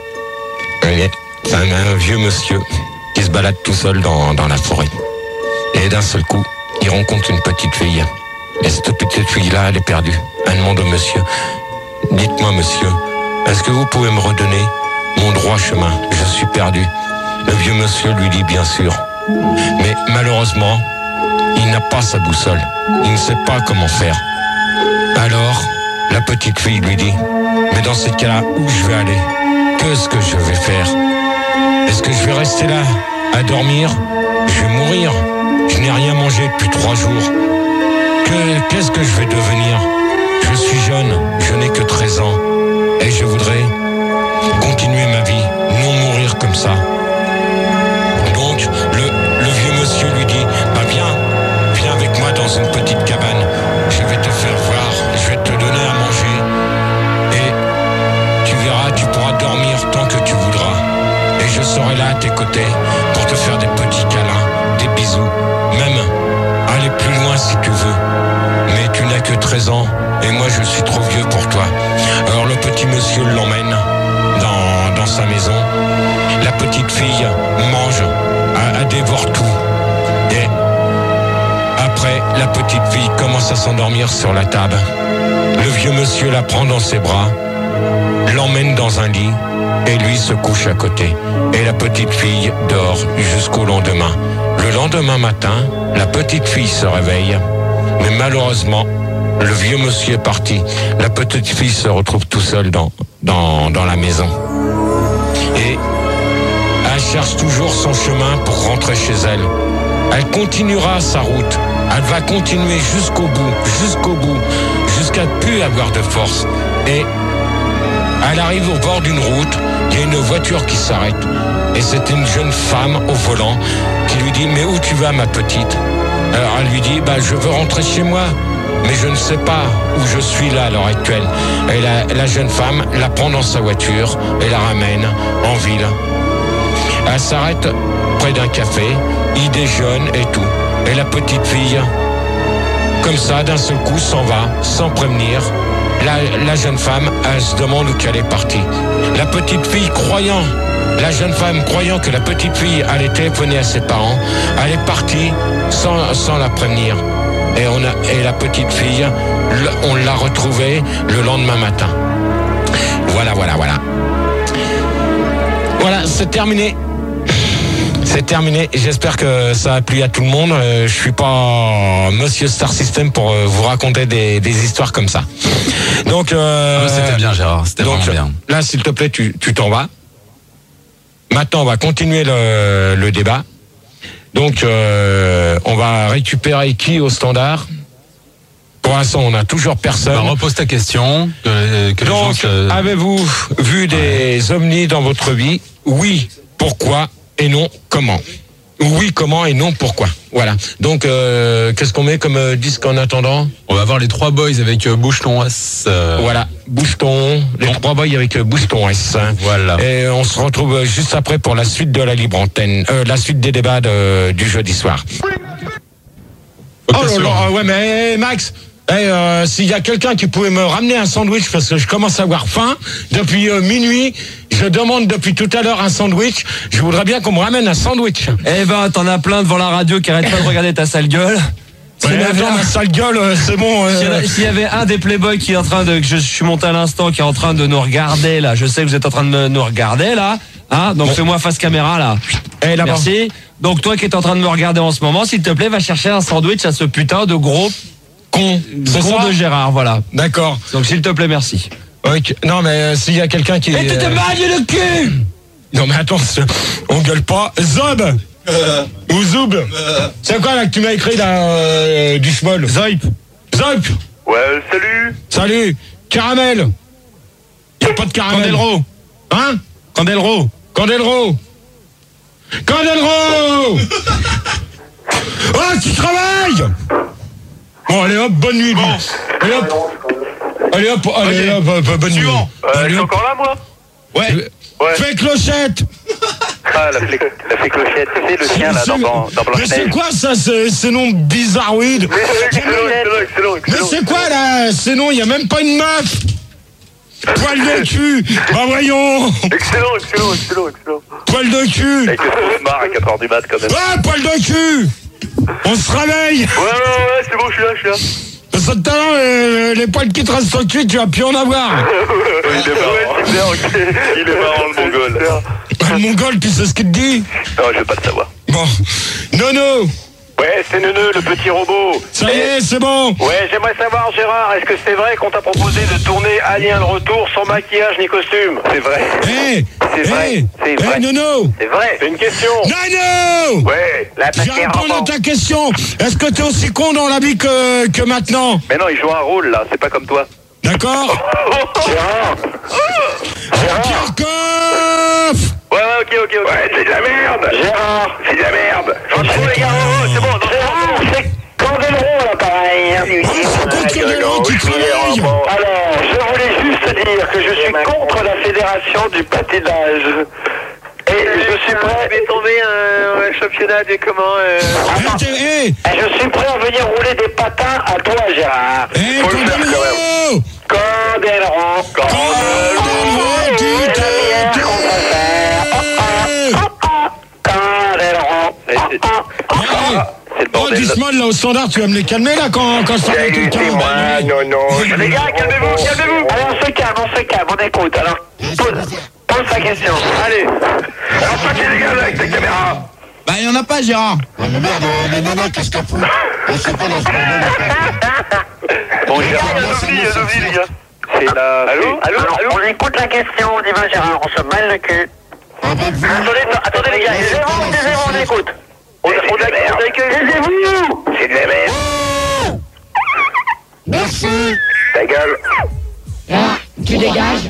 S2: c'est un vieux monsieur qui se balade tout seul dans la forêt. Et d'un seul coup, il rencontre une petite fille. Et cette petite fille-là, elle est perdue. Elle demande au monsieur, dites-moi monsieur, est-ce que vous pouvez me redonner mon droit chemin? Je suis perdu. Le vieux monsieur lui dit bien sûr. Mais malheureusement, il n'a pas sa boussole. Il ne sait pas comment faire. Alors, la petite fille lui dit, mais dans ces cas-là, où je vais aller? Qu'est-ce que je vais faire? Est-ce que je vais rester là, à dormir? Je vais mourir. Je n'ai rien mangé depuis 3 jours. Qu'est-ce que je vais devenir? Je suis jeune, je n'ai que 13 ans. Et je voudrais continuer ma vie, non mourir comme ça. Donc, le vieux monsieur lui dit, viens avec moi dans une petite cabane. Je vais te faire voir, je vais te donner à manger. Et tu dormir tant que tu voudras. Et je serai là à tes côtés pour te faire des petits câlins, des bisous, même aller plus loin si tu veux. Mais tu n'as que 13 ans et moi je suis trop vieux pour toi. Alors le petit monsieur l'emmène dans sa maison. La petite fille mange, elle dévore tout. Et après, la petite fille commence à s'endormir sur la table. Le vieux monsieur la prend dans ses bras, l'emmène dans un lit et lui se couche à côté. Et la petite fille dort jusqu'au lendemain. Le lendemain matin, la petite fille se réveille, mais malheureusement, le vieux monsieur est parti. La petite fille se retrouve tout seule dans la maison. Et elle cherche toujours son chemin pour rentrer chez elle. Elle continuera sa route. Elle va continuer jusqu'au bout, jusqu'à ne plus avoir de force. Et elle arrive au bord d'une route, il y a une voiture qui s'arrête. Et c'est une jeune femme au volant qui lui dit « Mais où tu vas, ma petite ?» Alors elle lui dit « Je veux rentrer chez moi, mais je ne sais pas où je suis là à l'heure actuelle. » Et la jeune femme la prend dans sa voiture et la ramène en ville. Elle s'arrête près d'un café, il déjeune et tout. Et la petite fille, comme ça, d'un seul coup, s'en va, sans prévenir. La jeune femme, elle se demande où qu'elle est partie. La petite fille, la jeune femme croyant que la petite fille allait téléphoner à ses parents, elle est partie sans la prévenir. Et la petite fille, on l'a retrouvée le lendemain matin. Voilà. Voilà, c'est terminé. C'est terminé. J'espère que ça a plu à tout le monde. Je suis pas Monsieur Star System pour vous raconter des histoires comme ça. Donc
S6: c'était bien, Gérard. C'était vraiment bien.
S2: Là, s'il te plaît, tu t'en vas. Maintenant, on va continuer le débat. Donc, on va récupérer qui au standard? Pour l'instant, on n'a toujours personne.
S6: Repose ta question.
S2: Donc, avez-vous vu des ovnis dans votre vie? Oui. Pourquoi? Et non, comment? Oui, comment et non, pourquoi? Voilà. Donc, qu'est-ce qu'on met comme disque en attendant?
S6: On va voir les 3 boys avec Boucheton S.
S2: Voilà, Boucheton, les 3 boys avec Boucheton S.
S6: Voilà.
S2: Et on se retrouve juste après pour la suite de la libre antenne, la suite des débats du jeudi soir. Oh là là, ouais, mais Max, s'il y a quelqu'un qui pouvait me ramener un sandwich parce que je commence à avoir faim depuis minuit. Je demande depuis tout à l'heure un sandwich. Je voudrais bien qu'on me ramène un sandwich.
S7: T'en as plein devant la radio qui arrête pas de regarder ta sale gueule.
S2: Ma sale gueule, c'est bon.
S7: S'il y avait un des Playboys qui est en train de, que je suis monté à l'instant, qui est en train de nous regarder là, je sais que vous êtes en train de nous regarder là, hein, donc fais-moi face caméra là. Merci. Donc toi qui es en train de me regarder en ce moment, s'il te plaît, va chercher un sandwich à ce putain de gros con de Gérard, voilà.
S2: D'accord.
S7: Donc s'il te plaît, merci.
S2: Okay. Non mais s'il y a quelqu'un qui...
S7: Et tu te mailles le cul.
S2: Non mais attends, on gueule pas. Zob ou Zoub. C'est quoi là que tu m'as écrit là du schmoll? Zoip.
S8: Ouais, salut.
S2: Salut. Caramel. Y a pas de caramel.
S3: Candelro.
S2: Hein?
S3: Candelro.
S2: Oh, tu travailles. Bon, allez hop, bonne nuit. Allez hop, bonne nuit.
S8: Je suis encore là, moi?
S2: Ouais. Fais clochette.
S4: Ah, la fée clochette, c'est le chien là dans Blanche-Neige.
S2: Mais c'est quoi ça, ce nom bizarroïde?
S8: Excellent.
S2: Mais c'est quoi là, ce nom? Il n'y a même pas une meuf. Poil de cul. Bah voyons.
S8: Excellent.
S2: Poil de cul.
S4: Avec le faux smart à 4h du mat quand même.
S2: Ah, poil de cul. On se réveille.
S8: Ouais, c'est bon, je suis là.
S2: Ça tout à l'heure, les poils qui te restent au cul, tu vas plus en avoir.
S8: Il est marrant le mongol.
S2: Le mongol, tu sais ce qu'il te dit?
S4: Non, je veux pas le savoir.
S2: Bon. Nono.
S5: Ouais, c'est Neuneu, le petit robot.
S2: Ça y est, c'est bon.
S5: Ouais, j'aimerais savoir, Gérard, est-ce que c'est vrai qu'on t'a proposé de tourner Alien le Retour sans maquillage ni costume?
S8: C'est vrai. C'est vrai.
S2: Nono.
S5: C'est vrai. C'est une question.
S2: Nono.
S5: Ouais, la
S2: Je vais répondre à ta question. Est-ce que t'es aussi con dans la vie que maintenant?
S4: Mais non, il joue un rôle là, c'est pas comme toi.
S2: D'accord.
S5: Gérard.
S2: Kirchhoff.
S5: Ouais, ok. Ouais, c'est de la merde. Gérard, c'est de la merde. Franchement, les gars, c'est bon. Gérard, c'est Candelro, là, pareil.
S2: Candelro qui travaille.
S5: Alors, je voulais juste dire que je suis contre la
S8: fédération du patinage. Et je suis prêt. Je vais tomber un championnat de comment Je suis prêt à venir rouler des patins à toi, Gérard. Faut le faire quand même. C'est le bordel.
S2: Doucement là au standard, tu vas me les calmer là quand ça va quelqu'un.
S8: Non. Les gars, calmez-vous. Allez, on se calme, on écoute. Alors, pose ta question. Allez. Alors, toi qui dégages avec ta caméra.
S3: Bah, il y en a pas, Gérard.
S8: Qu'est-ce qu'elle fout? Bon, Gérard, il y a Novi, les gars. C'est la... Allô. On écoute la question, on y va, Gérard, on se mêle le cul. Attendez, les gars, taisez-vous, on écoute. On accueille, taisez-vous. C'est de la merde.
S1: Merci.
S8: Ta gueule.
S1: Tu dégages.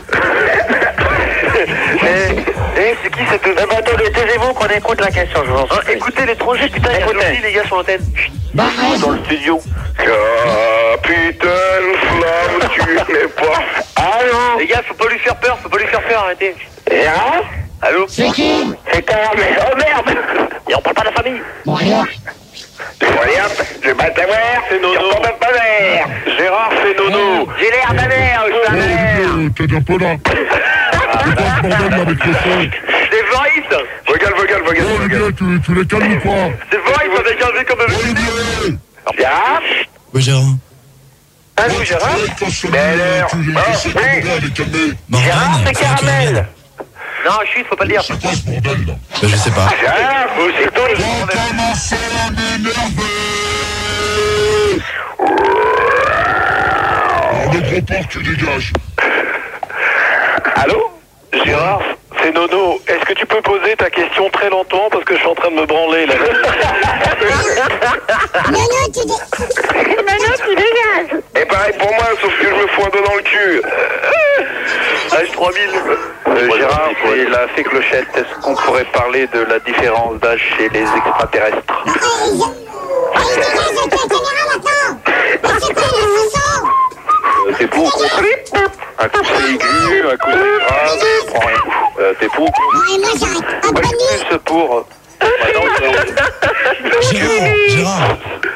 S8: C'est qui cette... attendez, taisez-vous qu'on écoute la question, je vous en prie. Écoutez l'étranger, putain, il y a aussi les gars sur l'antenne. Dans le studio. Capitaine Flamme, tu n'es pas... Allô. Les gars, faut pas lui faire peur, arrêtez. Allô.
S1: C'est qui?
S8: C'est Caramel. Oh merde. Et on parle pas de la famille.
S1: Bon, rien.
S8: Je bats ta mère, c'est Nono. On parle pas mère. Gérard, c'est Nono. J'ai l'air ta mère, ta mère.
S2: T'es un peu là.
S8: C'est Voice. Vogal.
S2: Tu les calmes ou quoi?
S8: C'est Voice, on est calmé comme un... Gérard.
S6: Ouais, Gérard.
S8: Allô, Gérard. Gérard, c'est Caramel. Non, chut, faut pas le dire.
S6: Bah, je sais pas.
S8: Gérard, c'est toi le bordel.
S2: Tu dégages.
S5: Allô? Gérard, c'est Nono. Est-ce que tu peux poser ta question très lentement parce que je suis en train de me branler là?
S1: Nono, tu dégages.
S5: Et pareil pour moi, sauf que je me fous un doigt dans le cul. H3000. Gérard, c'est la fée clochette. Est-ce qu'on pourrait parler de la différence d'âge chez les extraterrestres? T'es pour ou contre? Un coup c'est aigu, un coup c'est grave, je prends rien. T'es pour ou contre? Moi je suis plus pour...
S6: Gérard.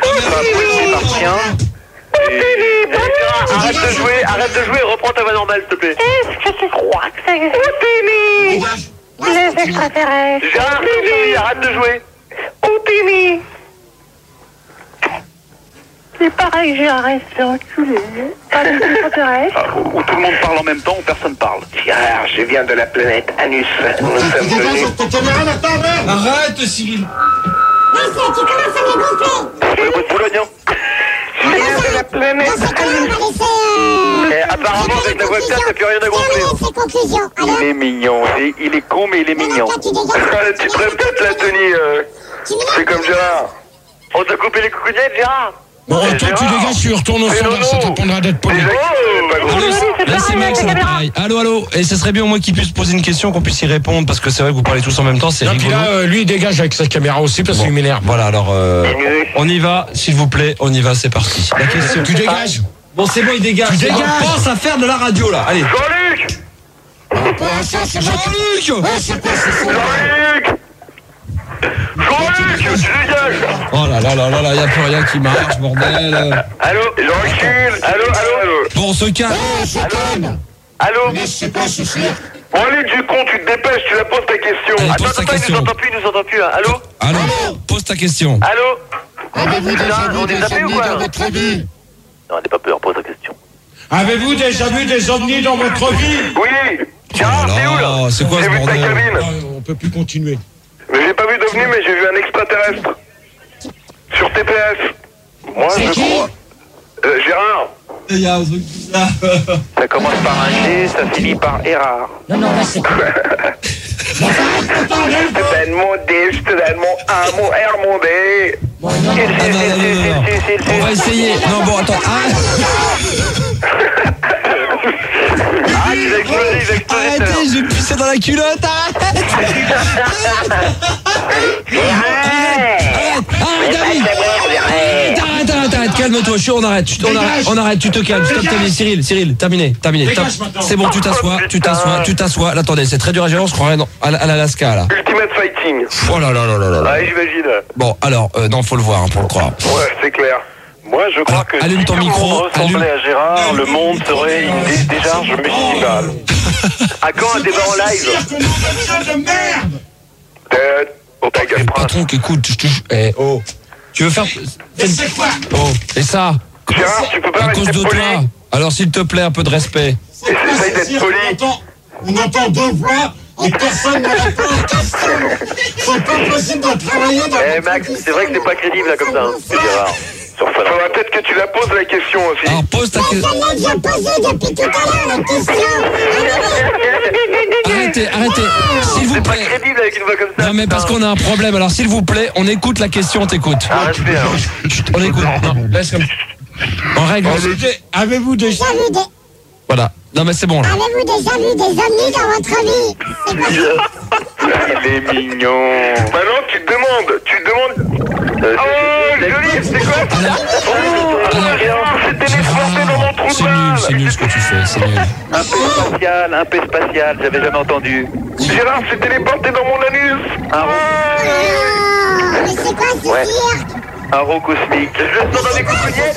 S8: Arrête de jouer, reprends ta voix normale, s'il te plaît.
S1: Est-ce que tu crois que ça existe? Les extraterrestres.
S8: Gérard, arrête de jouer.
S1: C'est pareil, j'ai arrêté enculé. Pas les extraterrestres.
S4: Où tout le monde parle en même temps, où personne parle.
S8: Gérard, je viens de la planète Anus. Nous sommes venus...
S7: Arrête, Cyril.
S1: Tu commences à me gonfler.
S8: C'est le bout de Boulogne, hein. Je viens de la planète Anus. Et apparemment, avec la voix de tête, t'as plus rien à gonfler. Il est mignon. Il est con, mais il est mignon. Tu ferais peut-être la tenue. C'est comme Gérard. On t'a coupé les coucougnettes, Gérard?
S2: Bon, toi, tu dégages, tu retournes au standard, ça t'apprendra d'être poli.
S7: Là, c'est Max, c'est pareil. Allô. Et ce serait bien au moins qu'il puisse poser une question, qu'on puisse y répondre, parce que c'est vrai que vous parlez tous en même temps, c'est
S2: Non, puis
S7: rigolo.
S2: là, lui, il dégage avec sa caméra aussi, parce qu'il m'énerve.
S7: Voilà, alors, on y va, s'il vous plaît, on y va, c'est parti. La question.
S2: Tu dégages.
S7: Bon, c'est bon, il dégage.
S2: Tu dégages.
S7: On pense à faire de la radio, là. Allez.
S8: Jean-Luc!
S7: Jean-Luc!
S8: Jean-Luc, tu dégages!
S7: Oh là, il n'y a plus rien qui marche, bordel.
S8: Allô, Jean-Luc! Allô.
S7: Bon, on se calme.
S8: Allô? Bon, allez, du con, tu te dépêches, tu la poses ta question.
S7: Allez,
S8: Attends,
S7: pose ta
S8: il
S7: question.
S8: nous entend plus, hein. Allô?
S7: Allô, pose ta question.
S8: Allô?
S1: Avez-vous déjà
S8: on
S1: vu
S8: est
S1: des
S8: zappé ou
S1: ovnis
S8: quoi?
S1: dans votre vie?
S8: Non, n'aie pas peur, pose ta question.
S2: Avez-vous déjà vu des ovnis dans votre vie?
S8: Oui! Gérard, t'es où là?
S7: C'est quoi ce
S8: J'ai vu ta
S7: bordel?
S8: cabine.
S2: On peut plus continuer.
S5: Mais j'ai pas vu d'ovni, mais j'ai vu un extraterrestre. Sur TPS. Moi, je crois... Gérard.
S7: Il y a un truc bizarre.
S8: Ça commence par un G, ça finit par Erard.
S1: Non, là, c'est quoi?
S5: Je te donne mon D, je te donne mon A, mon R, mon D.
S1: Bon, non.
S7: Non. On va essayer. Non, bon, attends.
S8: Ah, il va exploser,
S7: Arrêtez, je vais pisser dans la culotte. Arrête, David. Arrête. calme-toi, on arrête, on arrête, tu te calmes, stop, terminé, Cyril, terminé. C'est bon, tu t'assois. Là, attendez, c'est très dur à gérer, on se croirait à l'Alaska, là.
S5: Ultimate Fighting.
S7: Oh là là.
S5: Ouais, j'imagine.
S7: Bon, alors, non, faut le voir, pour le croire.
S5: Ouais, c'est clair. Moi, je crois que
S7: allume
S5: si
S7: ton
S5: tout le
S7: micro,
S5: monde ressemblait à Gérard, le monde serait une décharge municipale.
S4: À quand un débat en live?
S5: Ta gueule, prince.
S7: Patron, écoute, tu veux faire...
S2: Mais c'est quoi?
S7: Oh, et ça?
S5: Gérard, tu peux pas
S7: À cause
S5: rester
S7: de
S5: poli.
S7: toi. Alors, s'il te plaît, un peu de respect.
S5: Essaye d'être poli.
S2: On entend deux voix et personne n'a la place. C'est pas possible de travailler dans
S4: Eh Max, c'est vrai que c'est pas crédible là comme ça, hein, c'est Gérard.
S5: Faudra peut-être que tu la poses la question aussi.
S7: Alors, pose ta question.
S1: J'ai posé depuis tout à l'heure la question.
S7: Arrêtez, s'il vous
S4: C'est pas
S7: plaît.
S4: crédible avec une voix comme ça.
S7: Non, mais parce qu'on a un problème. Alors, s'il vous plaît, on écoute la question, on t'écoute.
S4: Arrête,
S7: Chut, on écoute. Non, laisse comme... En règle.
S2: Avez-vous déjà...
S7: Voilà. Non, mais c'est bon, là.
S1: Avez-vous déjà vu des ovnis dans votre vie?
S5: Il est mignon. Maintenant, tu demandes. Oh, joli, c'est quoi ça? Gérard, c'est téléporté dans mon trou de balle.
S7: C'est nul ce que tu fais, c'est nul.
S4: un peu spatial, j'avais jamais entendu.
S5: Gérard, c'est téléporté dans mon anus.
S1: Mais c'est quoi ce cirque?
S4: Un rond cosmique. Je le sens dans mes coucougnettes.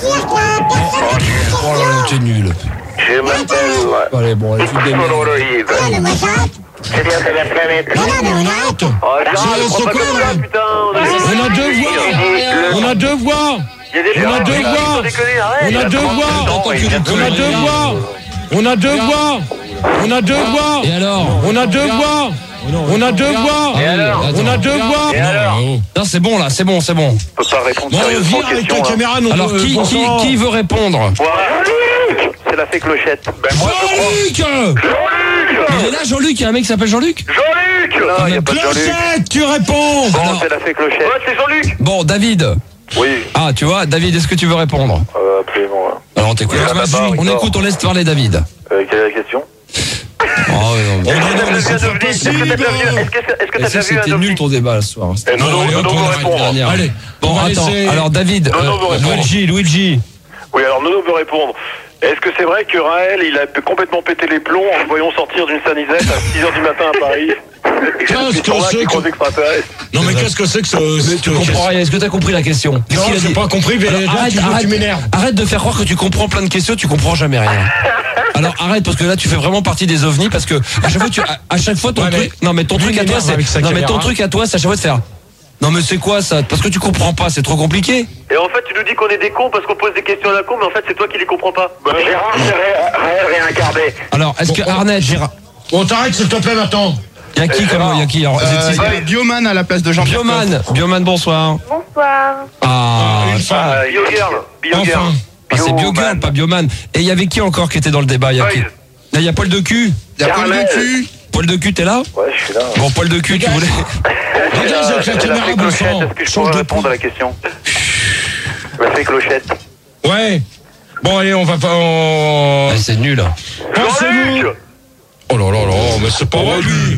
S7: Oh là là, t'es nul.
S5: Je m'appelle...
S7: Allez, bon, allez, tu te démerdes.
S5: Polaroid.
S1: Ah, mais moi j'arrête.
S5: C'est bien, c'est la planète.
S1: Mais non, mais on arrête.
S4: Oh, Gérard,
S2: C'est
S4: je crois pas
S2: quoi,
S4: comme
S2: là
S4: ça, putain.
S2: On a deux voix. On a deux voix.
S4: Il y a des
S2: On a deux voix.
S4: sans déconner, arrête.
S2: On a deux voix. On a deux voix. On a deux voix. On a deux voix.
S7: Et alors?
S2: On a deux voix. On a deux voix. On a deux voix.
S7: Non, c'est bon, là, c'est bon.
S4: Je peux pas répondre
S2: Bon,
S4: sérieusement
S2: viens
S4: aux
S2: avec ta
S4: questions.
S2: caméra. Non,
S7: Alors, qui veut répondre?
S4: C'est la fée clochette.
S5: Ben moi, je crois...
S7: Jean-Luc! Il est là, Jean-Luc, il y a un mec qui s'appelle Jean-Luc?
S5: Jean-Luc.
S4: Non, il n'y a pas de Jean-Luc.
S2: Clochette, tu réponds.
S4: Bon,
S7: Alors-
S4: c'est la fée clochette.
S5: Ouais, c'est Jean-Luc.
S7: Bon, David.
S5: Oui,
S7: Ah, tu vois, David, est-ce que tu veux répondre?
S5: absolument.
S7: Alors, on t'écoute.
S4: Oui,
S7: Vas-y, on écoute, on laisse parler David.
S5: Quelle est la question?
S7: Oh, non,
S2: Oh, non,
S7: mais-
S2: non, c'est pas possible.
S4: Est-ce que
S7: Mais
S4: t'as
S7: ça,
S4: déjà vu un
S7: c'était
S4: ovni?
S7: nul ton débat ce soir. C'était-
S5: Non,
S2: allez, hop,
S5: Nono
S2: on
S5: veut
S2: arrête
S5: répondre.
S7: dernière.
S2: Allez.
S7: Bon,
S2: On va
S7: attends.
S2: laisser-
S7: Alors, David,
S5: Nono veut répondre.
S7: Luigi.
S5: Oui, alors Nono veut répondre. Est-ce que c'est vrai que Raël, il a complètement pété les plombs en le voyant sortir d'une sanisette à 6h du matin à Paris?
S2: Qu'est-ce que c'est que... Non, mais qu'est-ce que c'est que ce...
S7: Tu comprends rien. Est-ce que t'as compris la question?
S2: Non,
S7: Qu'est-ce qu'il a
S2: j'ai
S7: dit?
S2: pas compris, mais
S7: Alors,
S2: là, tu m'énerves.
S7: arrête de faire croire que tu comprends plein de questions, tu comprends jamais rien. Alors arrête, parce que là tu fais vraiment partie des ovnis, parce que à chaque fois à chaque fois ton
S2: Ouais,
S7: truc,
S2: mais
S7: non mais ton
S2: lui,
S7: truc à
S2: il
S7: toi
S2: m'énerve avec sa
S7: c'est, non mais ton
S2: caméra.
S7: truc à toi c'est à chaque fois de faire. Non mais c'est quoi ça? Parce que tu comprends pas, c'est trop compliqué.
S4: Et en fait, tu nous dis qu'on est des cons parce qu'on pose des questions à la con, mais en fait, c'est toi qui les comprends pas.
S5: Gérard, c'est Raël réincarné.
S7: Alors est-ce que Arnett, Gérard,
S2: On t'arrête, s'il te plaît, maintenant.
S7: il y a qui comme il y a qui alors,
S3: Il y a Bioman à la place de Jean-Pierre.
S7: Bioman, bonsoir.
S1: Bonsoir.
S7: Ah,
S4: BioGirl.
S2: Enfin.
S7: c'est Biogirl, pas Bioman. Et il y avait qui encore qui était dans le débat? Il y a qui? Là, il y a Paul de cul.
S3: Il y a Paul de cul.
S7: Paul de cul, t'es là?
S5: Ouais, je suis là.
S7: Bon, Paul de cul, tu voulais.
S2: Dégage avec la caméra, bon
S4: Clochette,
S2: sang.
S4: est-ce que je
S2: Change
S4: pourrais
S2: de
S4: répondre à la question? La fée clochette.
S2: Ouais. Bon, allez, on va pas...
S7: Ah, c'est nul.
S2: Pensez-vous... Oh là là là, mais c'est pas vrai, lui.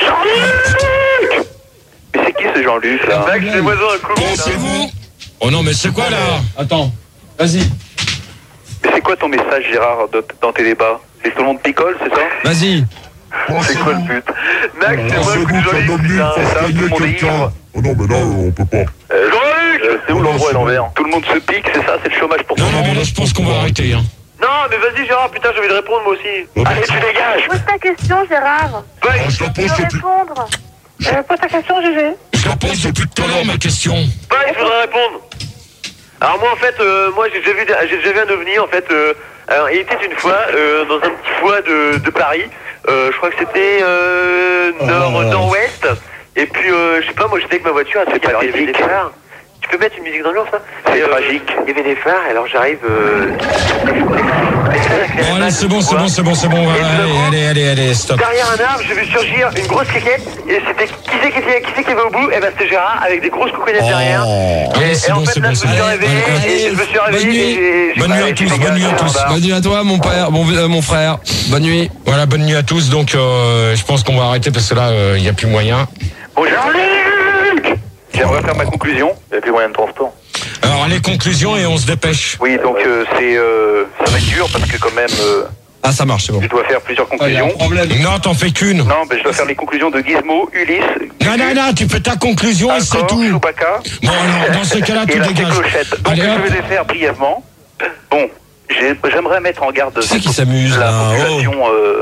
S4: Mais c'est qui ce Jean-Luc là?
S5: Max, c'est moi un coup.
S2: Pensez-vous... Oh non, mais c'est quoi, là?
S7: Attends, vas-y.
S4: Mais c'est quoi ton message, Gérard, dans tes débats? C'est que tout le monde picole, c'est ça?
S7: Vas-y.
S4: C'est quoi le but? Max, c'est moi un coup de Jean-Luc, putain, c'est ça, tout le monde est ivre.
S10: Oh non, mais là, on peut pas.
S4: Jean-Luc! C'est où l'endroit à l'envers? Tout le monde se pique, c'est ça, c'est le chômage pour tout
S2: Non,
S4: le
S2: non, mais
S4: monde.
S2: là, je pense qu'on va arrêter, hein.
S4: Non, mais vas-y, Gérard, putain, j'ai envie de répondre moi aussi. Allez, tu dégages!
S1: Pose ta question, Gérard.
S10: Je la
S1: Tu
S10: pose
S1: veux
S10: depuis...
S1: répondre. Pose ta question, Gégé.
S2: Je la pose depuis tout à l'heure, ma question.
S4: Je voudrais répondre. Alors moi en fait, moi j'ai déjà vu un ovni en fait. Alors il était une fois dans un petit foie de Paris. Je crois que c'était nord-ouest. Et puis je sais pas, moi j'étais avec ma voiture. Il y avait des phares. Tu peux mettre une musique d'ambiance là? C'est tragique. Il y avait des phares. Alors j'arrive.
S2: Bon, allez, c'est bon. Allez, stop.
S4: Derrière un arbre, j'ai vu surgir une grosse cliquette. Et c'était qui c'est qui avait au bout? Et ben c'était Gérard avec des grosses coucougnettes derrière.
S2: Allez,
S4: Et
S2: c'est
S4: en
S2: bon,
S4: fait
S2: c'est
S4: là
S2: bon,
S4: je
S2: c'est
S4: me suis
S2: bon.
S4: réveillé. Et je me suis réveillé. et
S2: Bonne nuit à tous, bonne nuit à tous.
S7: Bonne nuit à toi, mon père, mon frère. Bonne nuit.
S2: Voilà, bonne nuit à tous. Donc, je pense qu'on va arrêter parce que là, il n'y a plus moyen.
S4: Bon, Jean-Luc! J'aimerais faire ma conclusion. Il n'y a plus moyen de transport.
S2: Alors, les conclusions et on se dépêche.
S8: Oui, donc ça va être dur parce que quand même...
S7: Ah, ça marche, c'est bon.
S8: Je dois faire plusieurs conclusions.
S2: Non, t'en fais qu'une.
S8: Non, mais je dois faire les conclusions de Gizmo, Ulysse...
S2: Non, tu fais ta conclusion et c'est tout.
S8: Chewbacca...
S2: Bon, alors, dans ce cas-là, tu
S8: et la
S2: dégages.
S8: clochette. Donc,
S2: Allez,
S8: je
S2: hop.
S8: vais les faire brièvement. Bon, j'aimerais mettre en garde...
S7: Qui c'est qui s'amuse,
S8: la
S7: là?
S8: population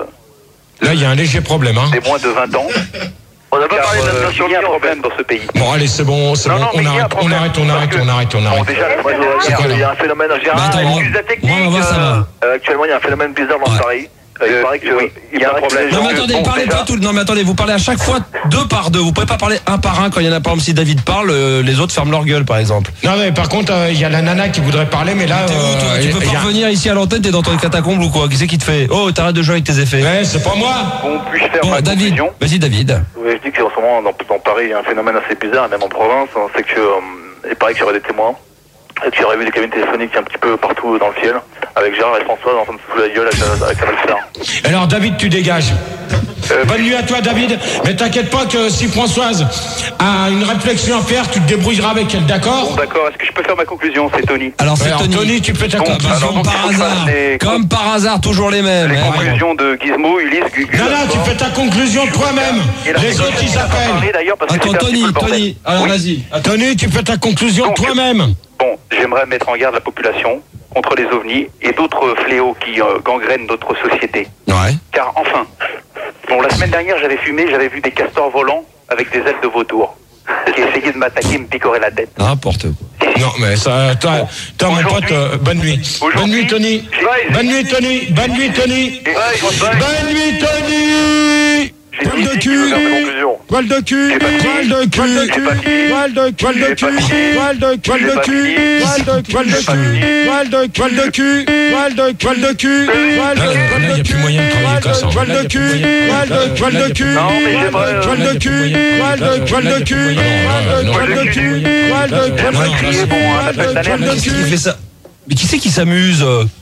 S2: Là, il y a un léger problème, hein.
S8: des moins de 20 ans.
S4: On n'a pas parlé de la nation
S8: il y a un problème dans ce pays.
S2: Bon, allez, c'est bon,
S8: Non,
S2: on
S8: mais il y a un
S2: arrête,
S8: problème,
S2: on arrête.
S8: Bon, déjà,
S4: Moi, je vois, il y a un phénomène. Gérard,
S7: attends, moi,
S4: excuse la technique.
S7: moi, on va voir, ça va.
S4: Actuellement, il y a un phénomène bizarre dans
S7: Ouais.
S4: Paris. Il paraît que
S8: oui, il y a un problème.
S7: Non mais attendez,
S8: Bon,
S7: parlez
S8: déjà-
S7: pas tout. Non mais attendez, vous parlez à chaque fois 2 par 2. Vous pouvez pas parler un par un quand il y en a. Par exemple, si David parle, les autres ferment leur gueule, par exemple.
S2: Non, mais par contre, il y a la nana qui voudrait parler, mais là.
S7: T'es où, toi tu peux
S2: il y
S7: pas
S2: a-
S7: revenir ici à l'antenne, t'es dans ton catacombe ou quoi? Qui c'est qui te fait? Oh, t'arrêtes de jouer avec tes effets.
S2: Ouais, c'est pas moi.
S8: Bon, puis-je faire
S7: Bon,
S8: ma
S7: David,
S8: conclusion?
S7: vas-y David.
S4: Oui, je dis qu'en ce moment, dans Paris, il y a un phénomène assez bizarre, et même en province, hein, c'est que il paraît qu'il y aurait des témoins, et qu'il y aurait vu des cabines téléphoniques un petit peu partout dans le ciel, avec Gérard et François en train de se foutre la gueule avec un Star.
S2: Alors, David, tu dégages. Bonne nuit à toi, David. Mais t'inquiète pas que si Françoise a une réflexion à faire, tu te débrouilleras avec elle,
S8: Bon,
S2: d'accord?
S8: d'accord, est-ce que je peux faire ma conclusion? C'est Tony.
S7: Alors c'est
S2: Alors,
S7: Tony.
S2: tu fais ta
S8: Bon,
S2: conclusion.
S8: alors,
S7: Comme
S8: donc,
S7: par
S8: il faut
S7: hasard.
S8: faire les-
S7: Comme par hasard, toujours les mêmes.
S8: Les
S7: hein.
S8: conclusions de Gizmo, Ulysse, Gugus.
S2: Non, tu fais ta conclusion toi-même.
S8: Et la
S2: Les autres, ils
S8: conclusion, on va
S2: appellent.
S8: parler, d'ailleurs, parce que
S7: Attends,
S8: c'était un petit peu le bordel.
S7: Tony. Alors
S8: Oui.
S7: vas-y. Attends.
S2: Tony, tu fais ta conclusion
S8: Donc,
S2: toi-même.
S8: Bon, j'aimerais mettre en garde la population contre les ovnis et d'autres fléaux qui gangrènent notre société.
S7: Ouais.
S8: Car enfin, bon, la semaine dernière, j'avais vu des castors volants avec des ailes de vautour qui essayaient de m'attaquer et me picorer la tête.
S7: N'importe quoi.
S2: Non, mais ça, toi, mon
S8: Aujourd'hui-
S2: pote, bonne nuit. Bonne nuit, Tony. Bonne nuit, Tony. Bonne nuit, Tony. Bonne nuit, Tony.
S8: J'ai
S2: Poil
S8: dit
S2: de
S8: que je
S2: cul.
S8: vais faire mes conclusions.
S2: Poil de cul.
S8: J'ai pas fini.
S2: Poil de cul.
S8: J'ai pas fini.
S2: Poil de cul. Poil de cul. Poil de cul. Poil de cul. Poil de cul. Poil de cul. Poil de cul. Poil de cul. Poil de poil de cul. Poil de
S7: Là, il y a plus moyen de travailler comme ça.
S2: poil de cul. Poil de poil de cul.
S8: Non, mais j'aimerais,
S2: Poil de cul. Poil de poil de cul. Poil de poil de cul. Poil de poil
S8: J'aimerais
S2: de
S8: crier,
S2: cul.
S8: bon, un
S2: Poil
S8: appel
S2: de
S8: d'alerte.
S2: poil de
S7: Qui c'est qui
S2: cul.
S7: fait ça? Mais qui c'est qui s'amuse?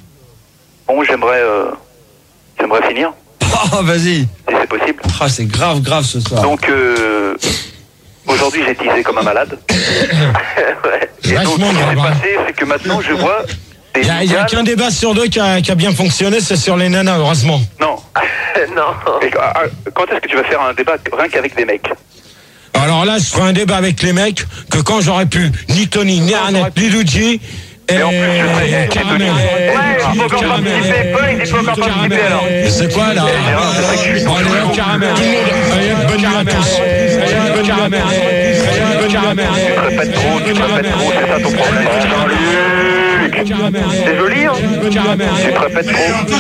S8: Bon, j'aimerais finir,
S7: Oh, vas-y.
S8: si c'est possible.
S7: Ah, c'est grave ce soir.
S8: Donc, aujourd'hui, j'ai teasé comme un malade. Et donc, ce
S2: Vachement
S8: qui s'est
S2: grave, hein.
S8: passé, c'est que maintenant, je vois des
S2: Il y a
S8: migales-
S2: qu'un débat sur 2 qui a bien fonctionné, c'est sur les nanas, heureusement.
S8: Non.
S4: Non.
S8: Et, quand est-ce que tu vas faire un débat rien qu'avec des mecs?
S2: Alors là, je ferai un débat avec les mecs que quand j'aurais pu, ni Tony, ni Arnett, ni Luigi, et
S8: en plus, je serais-
S2: Caramel.
S4: Ouais, il faut encore
S2: Caramel.
S4: participer. Paul, il faut encore participer alors.
S2: Et c'est quoi là? Bon, allez, hop, Caramel. Tout le monde. Allez, hop, bonne nuit à tous. Allez, bonne Caramel. Allez, bonne Caramel.
S8: Tu te répètes trop, c'est ça ton problème. C'est joli, hein? Tu te répètes trop.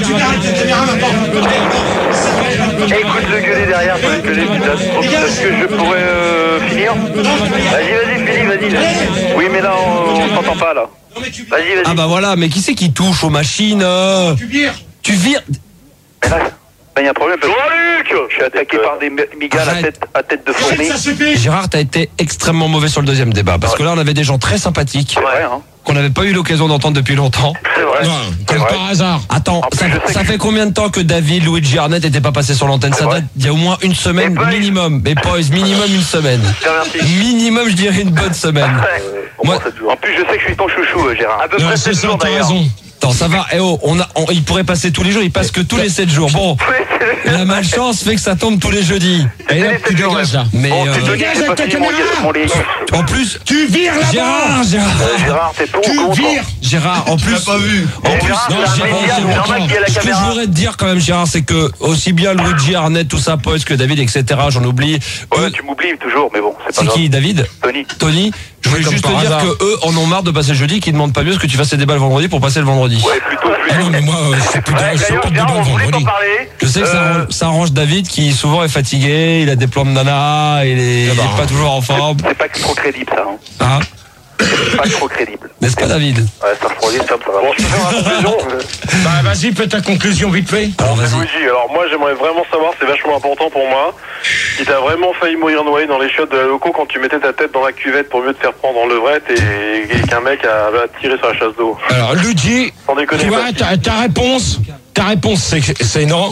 S4: Écoute le gueuler derrière, faut le gueuler, putain.
S8: Est-ce que je pourrais finir?
S4: Vas-y, finis, vas-y.
S8: Oui, mais là, on s'entend pas, là.
S4: Vas-y.
S7: Ah bah voilà, mais qui c'est qui touche aux machines? Tu vires.
S8: Mais là, il y a un problème parce que je suis attaqué par des migales
S7: Arrête.
S8: à tête de fourmi.
S7: Gérard, t'as été extrêmement mauvais sur le deuxième débat. Parce que là, on avait des gens très sympathiques
S8: C'est vrai, hein?
S7: qu'on n'avait pas eu l'occasion d'entendre depuis longtemps.
S8: C'est vrai.
S2: Non, comme
S8: vrai.
S2: par hasard.
S7: Attends,
S8: En plus,
S7: ça,
S8: je sais
S7: ça
S8: que-
S7: fait combien de temps que David, Luigi Arnett n'étaient pas passés sur l'antenne? Ça
S8: vrai.
S7: date d'il y a au moins une semaine
S4: Et Boys.
S7: minimum. Mais Boys, minimum une semaine.
S4: Merci.
S7: Minimum, je dirais une bonne semaine. Moi,
S8: En plus, je sais que je suis ton chouchou, Gérard.
S4: À peu
S2: Non,
S4: près
S2: c'est
S4: 7
S2: ça,
S4: jours
S2: t'as
S4: d'ailleurs.
S2: raison.
S7: attends, ça va. Eh oh, il pourrait passer tous les jours, il passe que tous les 7 jours. Bon, la malchance fait que ça tombe tous les jeudis.
S2: Et là, tu dégages là.
S7: Mais
S8: Bon, tu te dis,
S2: Dégage
S8: c'est pas
S2: avec ta
S8: fini, mon
S2: caméra.
S8: lit.
S7: en plus,
S2: Tu vires là-bas.
S8: Gérard, t'es pour ou
S2: Tu
S8: contre?
S2: vires.
S7: Gérard, en plus,
S6: pas vu.
S7: en plus,
S4: Gérard,
S7: non,
S4: c'est un
S7: Gérard,
S4: média, c'est normal qu'il y ait la
S7: ce que je
S4: caméra.
S7: voudrais te dire quand même, Gérard, c'est que aussi bien Luigi, Arnett, tout ça, Pois que David, etc., j'en oublie.
S8: Ouais,
S7: Eux,
S8: tu m'oublies toujours, mais bon, c'est pas
S7: c'est
S8: grave.
S7: qui, David?
S8: Tony.
S7: Je voulais
S2: Comme
S7: juste te
S2: par
S7: dire
S2: hasard.
S7: que eux en ont marre de passer le jeudi, qu'ils demandent pas mieux ce que tu fasses les débats le vendredi pour passer le vendredi.
S8: Ouais, plutôt
S2: Ah non, mais moi, c'est plus
S4: Ouais,
S2: de
S4: d'ailleurs,
S2: pas de
S4: Gérard,
S2: débat
S4: on
S2: le
S4: voulait t'en
S2: vendredi.
S4: parler.
S7: Je sais que ça arrange David qui souvent est fatigué, il a des plans de nana, il est pas toujours en forme.
S8: C'est pas trop crédible, ça. Hein.
S7: Hein?
S8: C'est pas trop crédible.
S7: N'est-ce pas, David?
S8: Ouais, ça refroidit, ça va. Bon, je peux faire ma conclusion.
S2: Bah, vas-y, fais ta conclusion vite fait.
S7: Alors, vas-y.
S5: Luigi, alors moi j'aimerais vraiment savoir, c'est vachement important pour moi, si t'as vraiment failli mourir noyé dans les chiottes de la loco quand tu mettais ta tête dans la cuvette pour mieux te faire prendre en levrette et qu'un mec a tiré sur la chasse d'eau.
S2: Alors, Luigi,
S5: Sans déconner.
S2: tu vois,
S5: parce que-
S2: ta réponse, c'est non.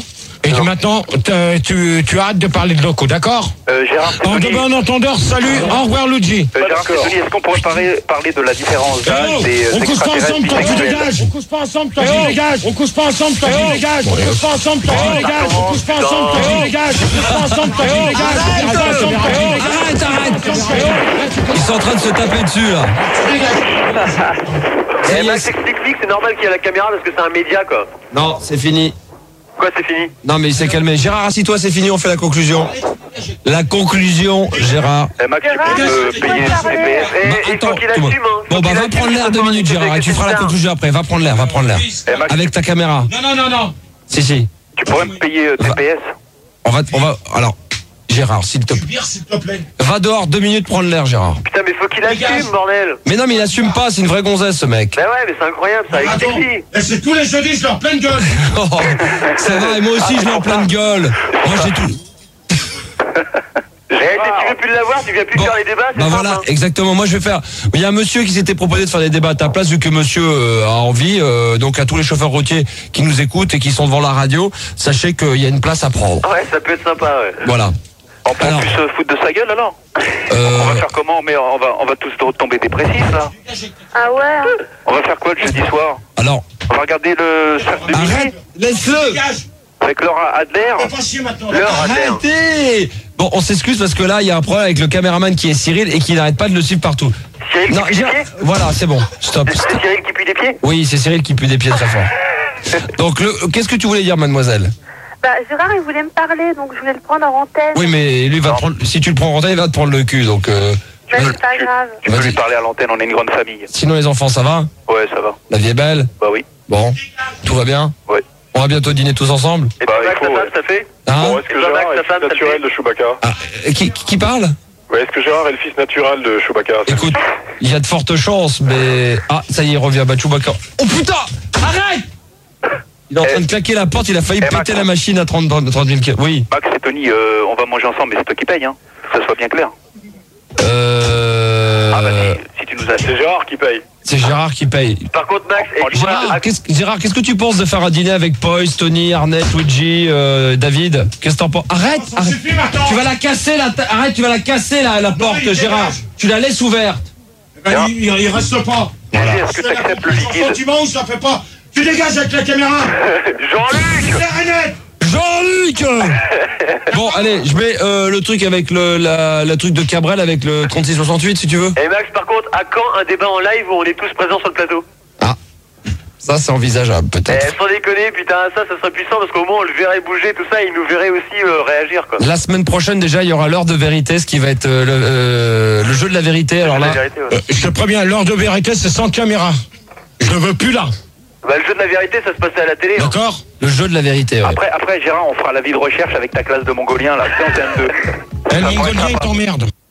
S2: Et maintenant, tu arrêtes de parler de locaux, d'accord?
S5: Gérard,
S2: En bon entendeur, salut, au revoir Luigi.
S5: Gérard Fettoni, est-ce qu'on pourrait parler de la différence d'âge des
S2: On couche pas ensemble, toi tu
S5: extraterrestres
S2: dégages. On couche pas ensemble, toi tu dégages. On couche pas ensemble, toi tu dégages. On couche pas ensemble, toi tu dégages. On couche pas ensemble, toi tu dégages. On couche pas ensemble, toi tu dégages.
S7: Arrête. Ils sont en train de se taper dessus là.
S4: Eh Max, explique, c'est normal qu'il y ait la caméra parce que c'est un média, quoi.
S7: Non, c'est fini.
S4: Quoi, c'est fini?
S7: Non mais il s'est calmé. Gérard, assis-toi, c'est fini, on fait la conclusion. La conclusion, Gérard.
S5: Max, tu peux me payer
S4: Et
S7: Attends,
S4: qu'il assume, hein.
S7: bon bah va prendre l'air 2 minutes, Gérard, et tu feras la conclusion après. Va prendre l'air. Avec ta caméra.
S2: Non.
S7: Si.
S5: Tu pourrais me payer TPS?
S7: On va. Alors, Gérard, s'il te plaît.
S2: Bière, s'il te plaît.
S7: Va dehors 2 minutes prendre l'air, Gérard.
S4: Putain, mais faut qu'il assume, bordel.
S7: Mais non, mais il assume pas, c'est une vraie gonzesse ce mec.
S4: Bah ouais, mais c'est incroyable, ça explique.
S2: Et c'est tous les jeudis, je leur pleine gueule.
S7: Oh, ça va, et moi aussi je l'ai en pleine gueule. Moi j'ai tout.
S4: Tu veux plus l'avoir, tu viens plus faire les débats, c'est
S7: Bah
S4: ça,
S7: voilà,
S4: hein.
S7: exactement. Moi je vais faire. Il y a un monsieur qui s'était proposé de faire des débats à ta place, vu que monsieur a envie. Donc à tous les chauffeurs routiers qui nous écoutent et qui sont devant la radio, sachez qu'il y a une place à prendre.
S4: Ouais, ça peut être sympa, ouais.
S7: Voilà.
S5: On peut plus se foutre de sa gueule alors? On va faire comment? Mais on va tous tomber dépressifs là.
S1: Ah ouais.
S5: On va faire quoi le jeudi soir?
S7: Alors.
S5: On va regarder le cercle de minuit
S7: Laisse-le.
S5: avec Laura Adler.
S7: Arrêtez. Bon, on s'excuse parce que là il y a un problème avec le caméraman qui est Cyril et qui n'arrête pas de le suivre partout.
S4: Cyril qui pue des pieds?
S7: Voilà, c'est bon. Stop.
S4: C'est Cyril qui pue des pieds?
S7: Oui, c'est Cyril qui pue des pieds très fort. Donc qu'est-ce que tu voulais dire, mademoiselle?
S1: Bah, Gérard, il voulait me parler, donc je voulais le prendre en antenne.
S7: Oui, mais lui va te prendre. Si tu le prends en antenne, il va te prendre le cul, donc.
S1: C'est pas grave.
S5: Tu peux lui parler à l'antenne, on est une grande famille.
S7: Sinon les enfants, ça va?
S5: Ouais, ça va.
S7: La vie est belle?
S5: Bah oui.
S7: Bon, tout va bien?
S5: Ouais.
S7: On va bientôt dîner tous ensemble?
S4: Et puis Max, ta femme, ça fait?
S7: Hein?
S5: Bon, est-ce que Gérard est le fils naturel de Chewbacca?
S7: Qui parle?
S5: Ouais, est-ce que Gérard est le fils naturel de Chewbacca?
S7: Écoute, il y a de fortes chances, mais... Ah, ça y est, il revient, bah Chewbacca. Oh putain! Arrête! Il est en train de claquer la porte, il a failli péter la machine à 30 000 km. Oui.
S5: Max et Tony, on va manger ensemble, mais c'est toi qui paye, hein. Que ça soit bien clair. Ah bah si tu nous as... C'est Gérard qui paye.
S7: C'est Gérard qui paye.
S4: Par contre, Max,
S7: Gérard, qu'est-ce que tu penses de faire un dîner avec Poise, Tony, Arnett, Luigi, David? Qu'est-ce que t'en penses? Arrête! Tu vas la casser, arrête, tu vas la casser, la porte, Gérard. Tu la laisses ouverte.
S2: Il reste pas.
S5: Voilà. Est-ce que tu acceptes le liquide?
S2: Sentiment ou ça fait pas? Tu dégages avec la caméra.
S5: Jean-Luc!
S7: Jean-Luc! Bon, allez, je mets le truc avec le truc de Cabrel avec le 3668 si tu veux.
S4: Et Max, par contre, à quand un débat en live où on est tous présents sur le plateau?
S7: Ah, ça c'est envisageable peut-être.
S4: Sans déconner, putain, ça serait puissant parce qu'au moins on le verrait bouger, tout ça, et il nous verrait aussi réagir, quoi.
S7: La semaine prochaine déjà, il y aura l'heure de vérité, ce qui va être le jeu de la vérité. Alors là,
S2: je te préviens, l'heure de vérité c'est sans caméra. Je ne veux plus là.
S4: Bah, le jeu de la vérité, ça se passait à la télé.
S2: D'accord.
S7: Le jeu de la vérité, ouais.
S5: Après, Gérard, on fera l'avis de recherche avec ta classe de mongolien, là. C'est en termes de...
S2: Le mongolien, il t'emmerde.